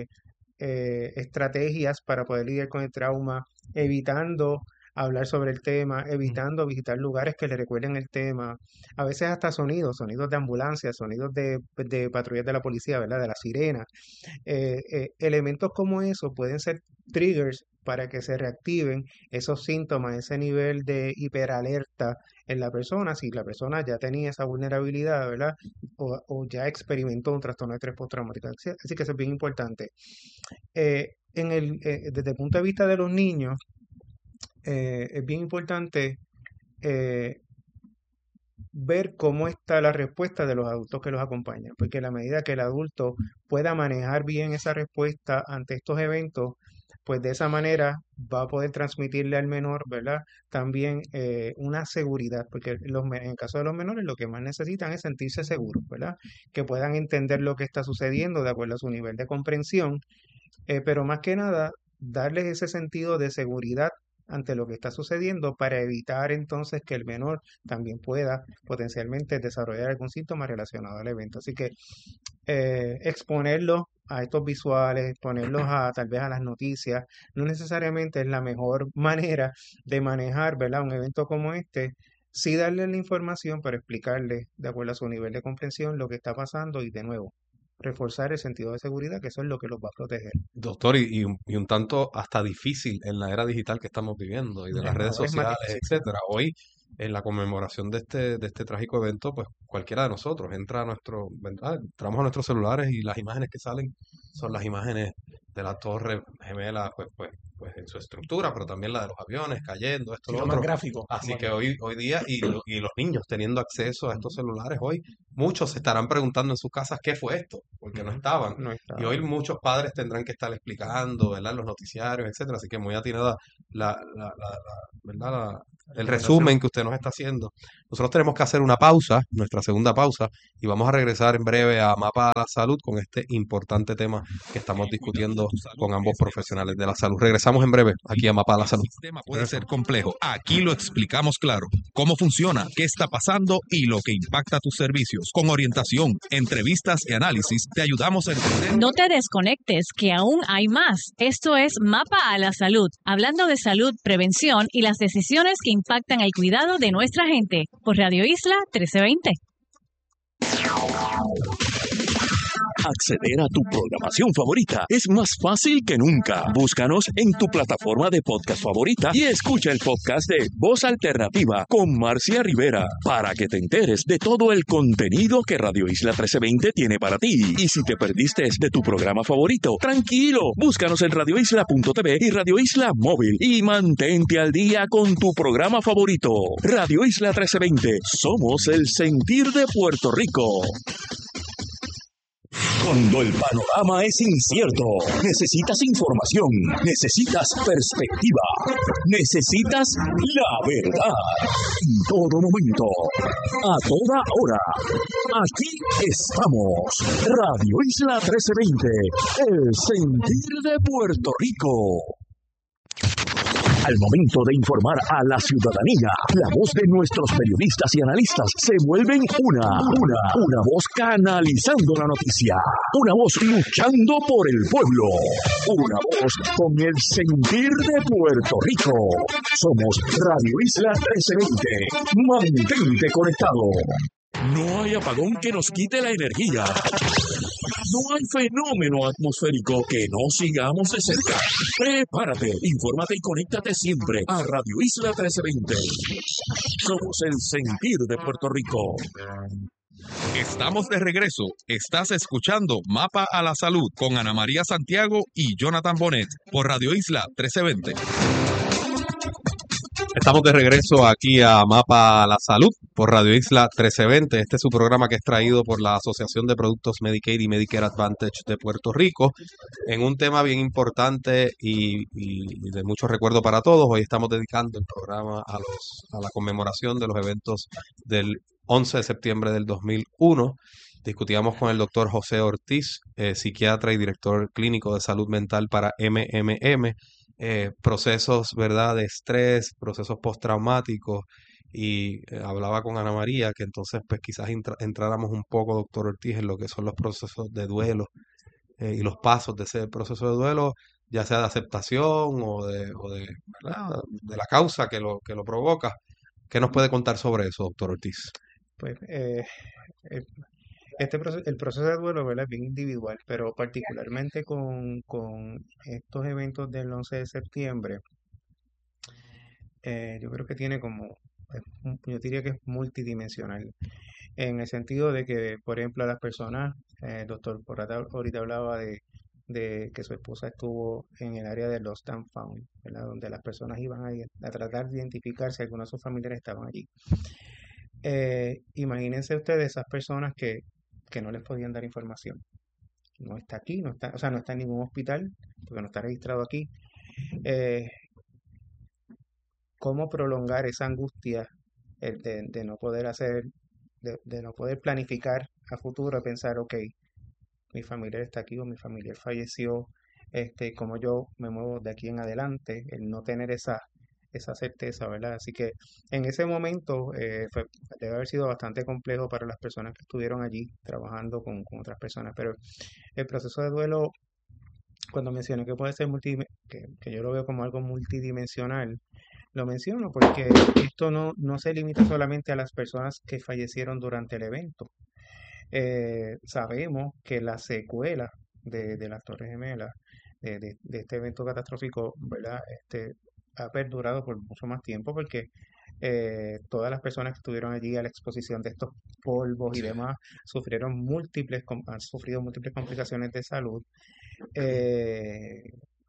S6: estrategias para poder lidiar con el trauma, evitando hablar sobre el tema, evitando visitar lugares que le recuerden el tema, a veces hasta sonidos de ambulancia, sonidos de patrullas de la policía, ¿verdad? De la sirena. Elementos como eso pueden ser triggers para que se reactiven esos síntomas, ese nivel de hiperalerta en la persona, si la persona ya tenía esa vulnerabilidad, ¿verdad? O ya experimentó un trastorno de estrés postraumático. Así que eso es bien importante. Desde el punto de vista de los niños, es bien importante ver cómo está la respuesta de los adultos que los acompañan, porque a la medida que el adulto pueda manejar bien esa respuesta ante estos eventos, pues de esa manera va a poder transmitirle al menor, ¿verdad? También una seguridad, porque en el caso de los menores lo que más necesitan es sentirse seguros, ¿verdad? Que puedan entender lo que está sucediendo de acuerdo a su nivel de comprensión, pero más que nada, darles ese sentido de seguridad ante lo que está sucediendo para evitar entonces que el menor también pueda potencialmente desarrollar algún síntoma relacionado al evento. Así que exponerlos a estos visuales, exponerlos a tal vez a las noticias, no necesariamente es la mejor manera de manejar, ¿verdad?, un evento como este. Sí darle la información, pero explicarle de acuerdo a su nivel de comprensión lo que está pasando y de nuevo reforzar el sentido de seguridad, que eso es lo que los va a proteger.
S2: Doctor, y un tanto hasta difícil en la era digital que estamos viviendo y de las redes
S6: Ahora es más
S2: sociales,
S6: difícil.
S2: etcétera. Hoy, en la conmemoración de este trágico evento, pues cualquiera de nosotros entra a ¿verdad? Entramos a nuestros celulares y las imágenes que salen son las imágenes de la Torre Gemela, pues pues en su estructura, pero también la de los aviones cayendo, esto,
S5: Sí,
S2: lo
S5: lo más
S2: otro.
S5: gráfico.
S2: Así que hoy día, y los niños teniendo acceso a estos celulares hoy, muchos se estarán preguntando en sus casas qué fue esto, porque no estaban.
S6: No
S2: Y hoy
S6: estaba.
S2: muchos padres tendrán que estar explicando, ¿verdad? Los noticiarios, etcétera. Así que muy atinada ¿verdad? El resumen que usted nos está haciendo. Nosotros tenemos que hacer una pausa, nuestra segunda pausa, y vamos a regresar en breve a Mapa a la Salud con este importante tema que estamos discutiendo con ambos profesionales de la salud. Regresamos en breve aquí a Mapa a la Salud.
S1: El sistema puede ser complejo. Aquí lo explicamos claro. Cómo funciona, qué está pasando y lo que impacta tus servicios. Con orientación, entrevistas y análisis, te ayudamos a entender.
S7: No te desconectes, que aún hay más. Esto es Mapa a la Salud, hablando de salud, prevención y las decisiones que impactan el cuidado de nuestra gente, por Radio Isla 1320.
S8: Acceder a tu programación favorita es más fácil que nunca. Búscanos en tu plataforma de podcast favorita y escucha el podcast de Voz Alternativa con Marcia Rivera para que te enteres de todo el contenido que Radio Isla 1320 tiene para ti. Y si te perdiste de tu programa favorito, tranquilo, búscanos en radioisla.tv y Radio Isla Móvil y mantente al día con tu programa favorito. Radio Isla 1320, somos el sentir de Puerto Rico. Cuando el panorama es incierto, necesitas información, necesitas perspectiva, necesitas la verdad. En todo momento, a toda hora. Aquí estamos. Radio Isla 1320, el sentir de Puerto Rico. Al momento de informar a la ciudadanía, la voz de nuestros periodistas y analistas se vuelven una voz canalizando la noticia, una voz luchando por el pueblo, una voz con el sentir de Puerto Rico. Somos Radio Isla 1320. Mantente conectado. No hay apagón que nos quite la energía. No hay fenómeno atmosférico que no sigamos de cerca. Prepárate, infórmate y conéctate siempre a Radio Isla 1320. Somos el sentir de Puerto Rico.
S1: Estamos de regreso. Estás escuchando Mapa a la Salud con Ana María Santiago y Jonathan Bonet por Radio Isla 1320.
S2: Estamos de regreso aquí a Mapa a la Salud por Radio Isla 1320. Este es su programa que es traído por la Asociación de Productos Medicaid y Medicare Advantage de Puerto Rico en un tema bien importante y de mucho recuerdo para todos. Hoy estamos dedicando el programa a la conmemoración de los eventos del 11 de septiembre del 2001. Discutíamos con el doctor José Ortiz, psiquiatra y director clínico de salud mental para MMM, procesos, ¿verdad?, de estrés, procesos postraumáticos, y hablaba con Ana María que entonces pues quizás entráramos un poco, doctor Ortiz, en lo que son los procesos de duelo y los pasos de ese proceso de duelo, ya sea de aceptación ¿verdad?, de la causa que lo provoca. ¿Qué nos puede contar sobre eso, doctor Ortiz?
S6: Pues el proceso de duelo, ¿verdad?, es bien individual, pero particularmente con estos eventos del 11 de septiembre, yo creo que tiene yo diría que es multidimensional, en el sentido de que, por ejemplo, a las personas, el doctor ahorita hablaba de que su esposa estuvo en el área de Lost and Found, ¿verdad?, donde las personas iban a tratar de identificar si algunos de sus familiares estaban allí. Imagínense ustedes esas personas que no les podían dar información. No está aquí, no está en ningún hospital, porque no está registrado aquí. ¿Cómo prolongar esa angustia de no poder de no poder planificar a futuro, pensar, ok, mi familiar está aquí o mi familiar falleció, cómo yo me muevo de aquí en adelante, el no tener esa certeza, ¿verdad? Así que en ese momento debe haber sido bastante complejo para las personas que estuvieron allí trabajando con otras personas, pero el proceso de duelo, cuando mencioné que puede ser que yo lo veo como algo multidimensional, lo menciono porque esto no se limita solamente a las personas que fallecieron durante el evento. Sabemos que la secuela de las Torres Gemelas, de este evento catastrófico, ¿verdad?, ha perdurado por mucho más tiempo, porque todas las personas que estuvieron allí a la exposición de estos polvos y demás han sufrido múltiples complicaciones de salud.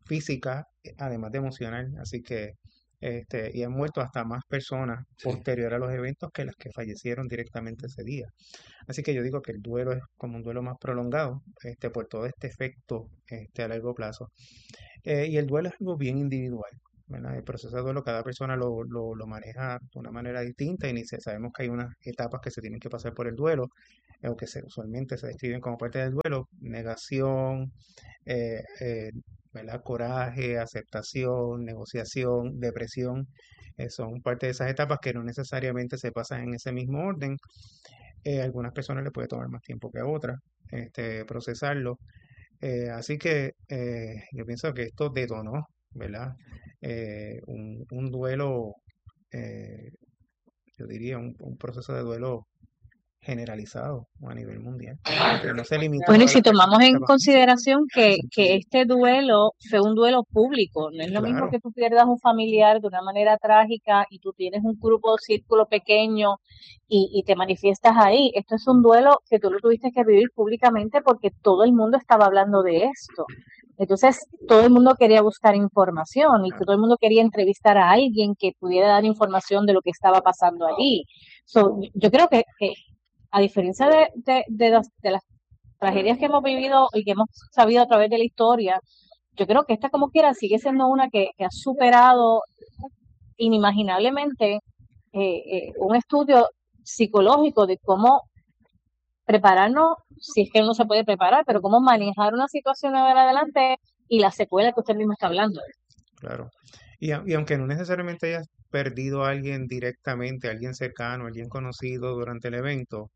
S6: física, además de emocional. Así que, y han muerto hasta más personas posterior a los eventos que las que fallecieron directamente ese día. Así que yo digo que el duelo es como un duelo más prolongado, por todo este efecto, a largo plazo. Y el duelo es algo bien individual, ¿verdad? El proceso de duelo, cada persona lo maneja de una manera distinta y sabemos que hay unas etapas que se tienen que pasar por el duelo, o que usualmente se describen como parte del duelo: negación, eh, eh, ¿verdad? Coraje, aceptación, negociación, depresión. Son parte de esas etapas que no necesariamente se pasan en ese mismo orden. A algunas personas le puede tomar más tiempo que a otras, procesarlo. Así que yo pienso que esto detonó, ¿verdad? Un duelo, eh, yo diría un proceso de duelo generalizado a nivel mundial, que no se limitó
S4: Bueno, y
S6: a
S4: si
S6: las personas
S4: tomamos
S6: que
S4: en
S6: estaban.
S4: consideración que este duelo fue un duelo público, no es lo mismo
S6: Claro,
S4: que tú pierdas un familiar de una manera trágica y tú tienes un grupo, círculo pequeño y te manifiestas ahí. Esto es un duelo que tú lo tuviste que vivir públicamente porque todo el mundo estaba hablando de esto. Entonces, todo el mundo quería buscar información y
S6: claro.
S4: todo el mundo quería entrevistar a alguien que pudiera dar información de lo que estaba pasando allí. Yo creo que a diferencia de las tragedias que hemos vivido y que hemos sabido a través de la historia, yo creo que esta como quiera sigue siendo una que ha superado inimaginablemente un estudio psicológico de cómo prepararnos, si es que uno se puede preparar, pero cómo manejar una situación de adelante y la secuela que usted mismo está hablando.
S6: Claro. Y aunque no necesariamente hayas perdido a alguien directamente, a alguien cercano, a alguien conocido durante el evento,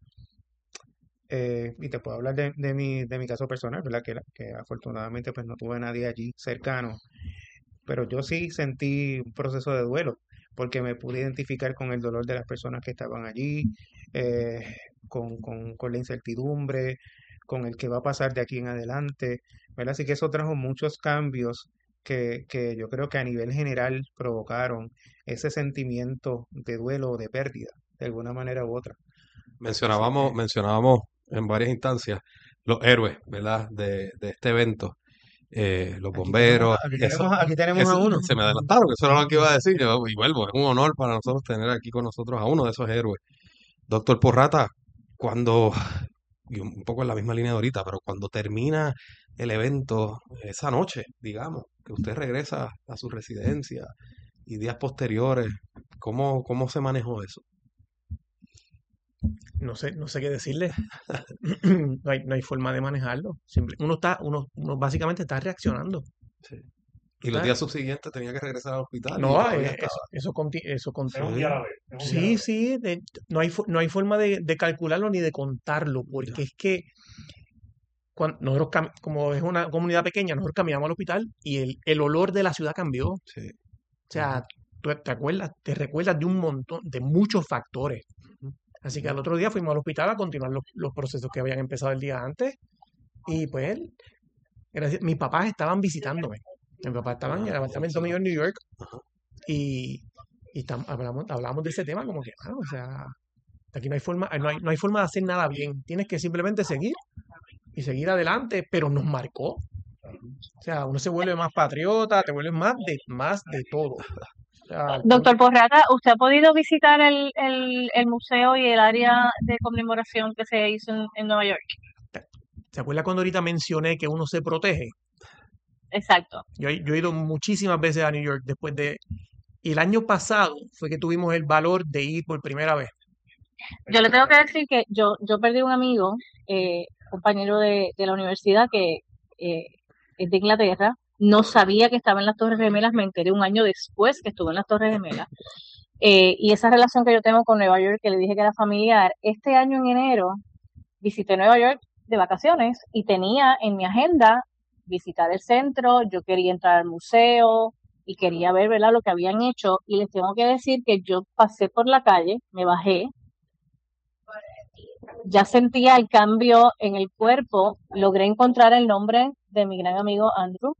S6: y te puedo hablar de mi caso personal, ¿verdad? Que afortunadamente pues no tuve nadie allí cercano, pero yo sí sentí un proceso de duelo, porque me pude identificar con el dolor de las personas que estaban allí, eh, con la incertidumbre, con el que va a pasar de aquí en adelante, ¿verdad? Así que eso trajo muchos cambios que yo creo que a nivel general provocaron ese sentimiento de duelo o de pérdida, de alguna manera u otra. Así que,
S2: Mencionábamos en varias instancias los héroes, ¿verdad? De este evento, los
S6: aquí tenemos,
S2: bomberos,
S6: aquí tenemos a uno.
S2: se me adelantaron, eso era lo que iba a decir, y vuelvo, es un honor para nosotros tener aquí con nosotros a uno de esos héroes. Doctor Porrata, cuando, y un poco en la misma línea de ahorita, pero cuando termina el evento, esa noche, digamos, que usted regresa a su residencia y días posteriores, ¿cómo se manejó eso?
S5: No sé qué decirle. No hay forma de manejarlo. Uno básicamente está reaccionando.
S2: Sí.
S5: Tú
S2: Y los
S5: estás-
S2: días subsiguientes tenía que regresar al hospital y
S5: no,
S2: todavía estaba.
S5: eso
S3: Es un día a la vez. Es un día a la
S5: Sí,
S3: vez.
S5: sí, no hay forma de calcularlo ni de contarlo, porque es que cuando nosotros, como es una comunidad pequeña, nosotros caminamos al hospital y el olor de la ciudad cambió. O
S2: Sí.
S5: sea, tú te recuerdas de un montón, de muchos factores. Así que al otro día fuimos al hospital a continuar los procesos que habían empezado el día antes. Y pues, mis papás estaban visitándome. Mis papás estaban en el apartamento mío en New York y, hablamos de ese tema como que, o sea, aquí no hay forma de hacer nada bien. Tienes que simplemente seguir y seguir adelante, pero nos marcó. O sea, uno se vuelve más patriota, te vuelves más de todo. O sea,
S4: Doctor Porrata, ¿usted ha podido visitar el museo y el área de conmemoración que se hizo en Nueva York?
S5: ¿se acuerda cuando ahorita mencioné que uno se protege?
S4: Exacto.
S5: Yo he ido muchísimas veces a New York y el año pasado fue que tuvimos el valor de ir por primera vez.
S4: Yo le tengo que decir que yo perdí un amigo, compañero de la universidad que es de Inglaterra. No sabía que estaba en las Torres Gemelas, me enteré un año después que estuvo en las Torres Gemelas. Y esa relación que yo tengo con Nueva York, que le dije que era familiar, este año en enero visité Nueva York de vacaciones y tenía en mi agenda visitar el centro, yo quería entrar al museo y quería ver, ¿verdad?, lo que habían hecho. Y les tengo que decir que yo pasé por la calle, me bajé, ya sentía el cambio en el cuerpo, logré encontrar el nombre de mi gran amigo Andrew.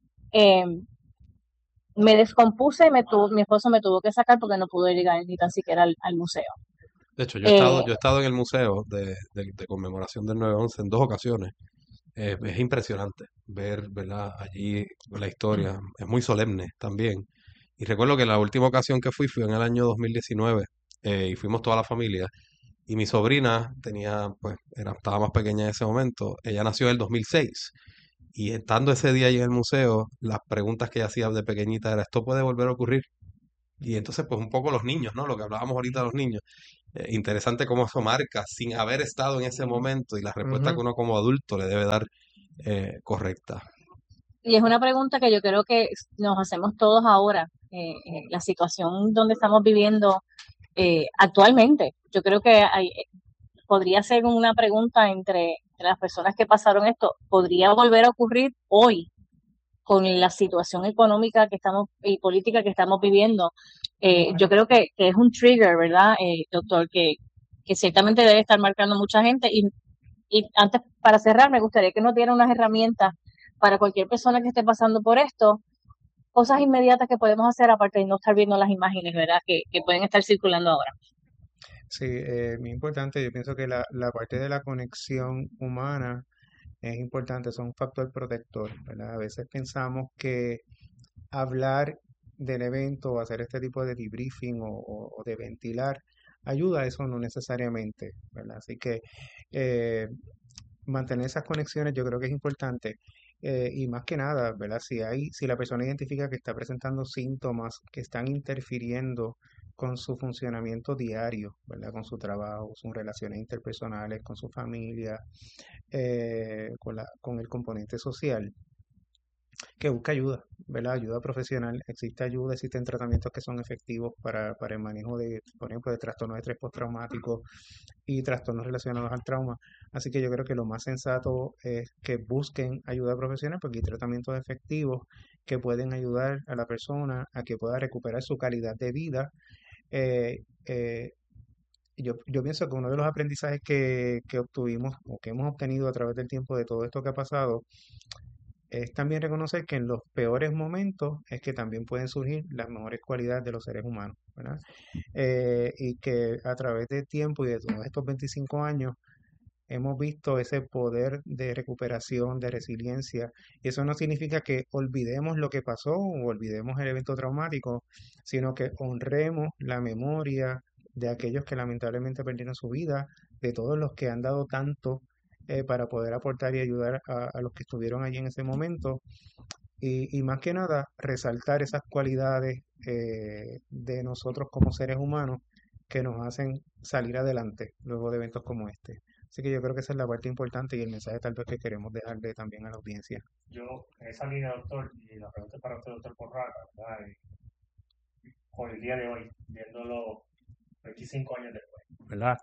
S4: Me descompuse y mi esposo me tuvo que sacar porque no pude llegar ni tan siquiera al museo.
S2: De hecho, yo he
S4: Eh,
S2: estado en el museo de conmemoración del 9/11 en 2 ocasiones Es impresionante ver, ¿verdad? Allí la historia. Es muy solemne también. Y recuerdo que la última ocasión que fui en el año 2019 y fuimos toda la familia. Y mi sobrina estaba más pequeña en ese momento. Ella nació en el 2006. Y estando ese día allí en el museo, las preguntas que ella hacía de pequeñita era, ¿esto puede volver a ocurrir? Y entonces, pues un poco los niños, ¿no? Lo que hablábamos ahorita de los niños. Interesante cómo eso marca sin haber estado en ese momento y la respuesta que
S5: Ujú.
S2: uno como adulto le debe dar correcta.
S4: Y es una pregunta que yo creo que nos hacemos todos ahora, la situación donde estamos viviendo actualmente. Yo creo que podría ser una pregunta entre las personas que pasaron esto, ¿podría volver a ocurrir hoy con la situación económica que estamos y política que estamos viviendo? Yo creo que es un trigger, ¿verdad, doctor? Que ciertamente debe estar marcando mucha gente. Y antes, para cerrar, me gustaría que nos diera unas herramientas para cualquier persona que esté pasando por esto, cosas inmediatas que podemos hacer aparte de no estar viendo las imágenes, ¿verdad? Que pueden estar circulando ahora.
S6: Sí, muy importante. Yo pienso que la parte de la conexión humana es importante, son un factor protector, ¿verdad? A veces pensamos que hablar del evento o hacer este tipo de debriefing o de ventilar ayuda a eso, no necesariamente, ¿verdad? Así que eh, mantener esas conexiones yo creo que es importante. Y más que nada, ¿verdad? Si la persona identifica que está presentando síntomas que están interfiriendo con su funcionamiento diario, ¿verdad? Con su trabajo, sus relaciones interpersonales, con su familia, con el componente social, que busque ayuda, ¿verdad? Ayuda profesional. Existe ayuda, existen tratamientos que son efectivos para el manejo de, por ejemplo, de trastornos de estrés postraumático y trastornos relacionados al trauma. Así que yo creo que lo más sensato es que busquen ayuda profesional porque hay tratamientos efectivos que pueden ayudar a la persona a que pueda recuperar su calidad de vida. Eh, eh, yo pienso que uno de los aprendizajes que obtuvimos o que hemos obtenido a través del tiempo de todo esto que ha pasado es también reconocer que en los peores momentos es que también pueden surgir las mejores cualidades de los seres humanos, ¿verdad? Y que a través del tiempo y de todos estos 25 años hemos visto ese poder de recuperación, de resiliencia, y eso no significa que olvidemos lo que pasó o olvidemos el evento traumático, sino que honremos la memoria de aquellos que lamentablemente perdieron su vida, de todos los que han dado tanto para poder aportar y ayudar a los que estuvieron allí en ese momento, y más que nada resaltar esas cualidades de nosotros como seres humanos que nos hacen salir adelante luego de eventos como este. Así que yo creo que esa es la parte importante y el mensaje tal vez que queremos dejarle también a la audiencia.
S3: Yo, en esa línea, doctor, y la pregunta es para usted, doctor Porraca, ¿verdad? Con el día de hoy, viéndolo 25 años después, ¿verdad?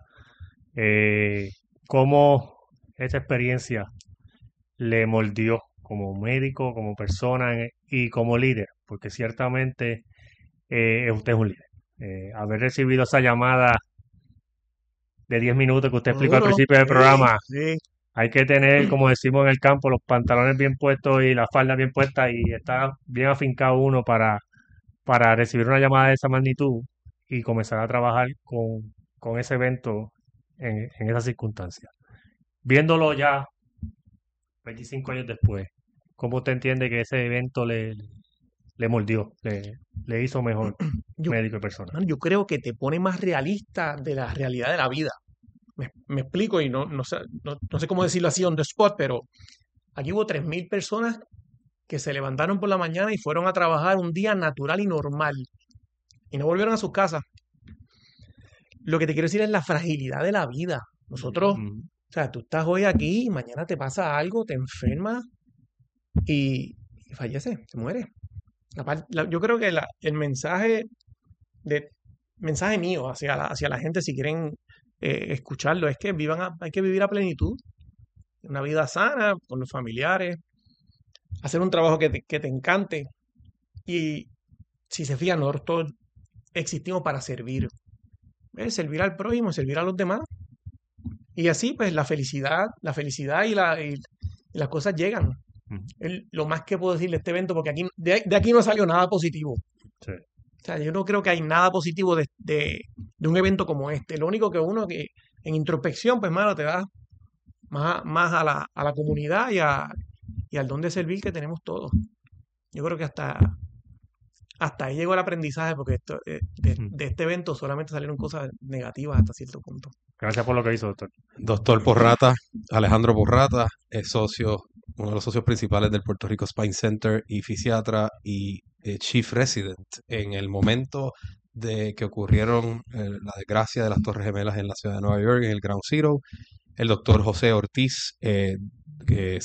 S3: ¿Cómo esa experiencia le moldeó como médico, como persona y como líder? Porque ciertamente usted es un líder. Haber recibido esa llamada de 10 minutos que usted explicó al
S5: Duro,
S3: principio del
S5: sí,
S3: programa,
S5: sí.
S3: hay que tener, como decimos en el campo, los pantalones bien puestos y la falda bien puesta y estar bien afincado uno para recibir una llamada de esa magnitud y comenzar a trabajar con ese evento en esas circunstancias. Viéndolo ya 25 años después, ¿cómo usted entiende que ese evento le moldeó, le hizo mejor
S5: Yo,
S3: médico y persona?
S5: yo creo que te pone más realista de la realidad de la vida. Me explico y no sé cómo decirlo así on the spot, pero aquí hubo 3.000 personas que se levantaron por la mañana y fueron a trabajar un día natural y normal y no volvieron a sus casas. Lo que te quiero decir es la fragilidad de la vida. Nosotros,
S3: Mm,
S5: o sea, tú estás hoy aquí y mañana te pasa algo, te enfermas y fallece, te muere. Yo creo que el mensaje mío hacia la gente, si quieren escucharlo, es que hay que vivir a plenitud, una vida sana con los familiares, hacer un trabajo que te encante. Y si se fijan, nosotros existimos para servir, servir al prójimo, servir a los demás. Y así, pues, la felicidad y las cosas llegan.
S3: mm,
S5: Lo más que puedo decir de este evento, porque de aquí no salió nada positivo.
S3: sí.
S5: O sea, yo no creo que hay nada positivo de un evento como este. Lo único que uno que en introspección, pues, mano, te da más a la comunidad y al don de servir que tenemos todos. Yo creo que hasta ahí llegó el aprendizaje, porque de este evento solamente salieron cosas negativas hasta cierto punto.
S3: Gracias por lo que hizo, doctor.
S2: Doctor Porrata, Alejandro Porrata, es uno de los socios principales del Puerto Rico Spine Center y fisiatra y chief resident en el momento de que ocurrieron la desgracia de las Torres Gemelas en la ciudad de Nueva York, en el Ground Zero. El doctor José Ortiz, que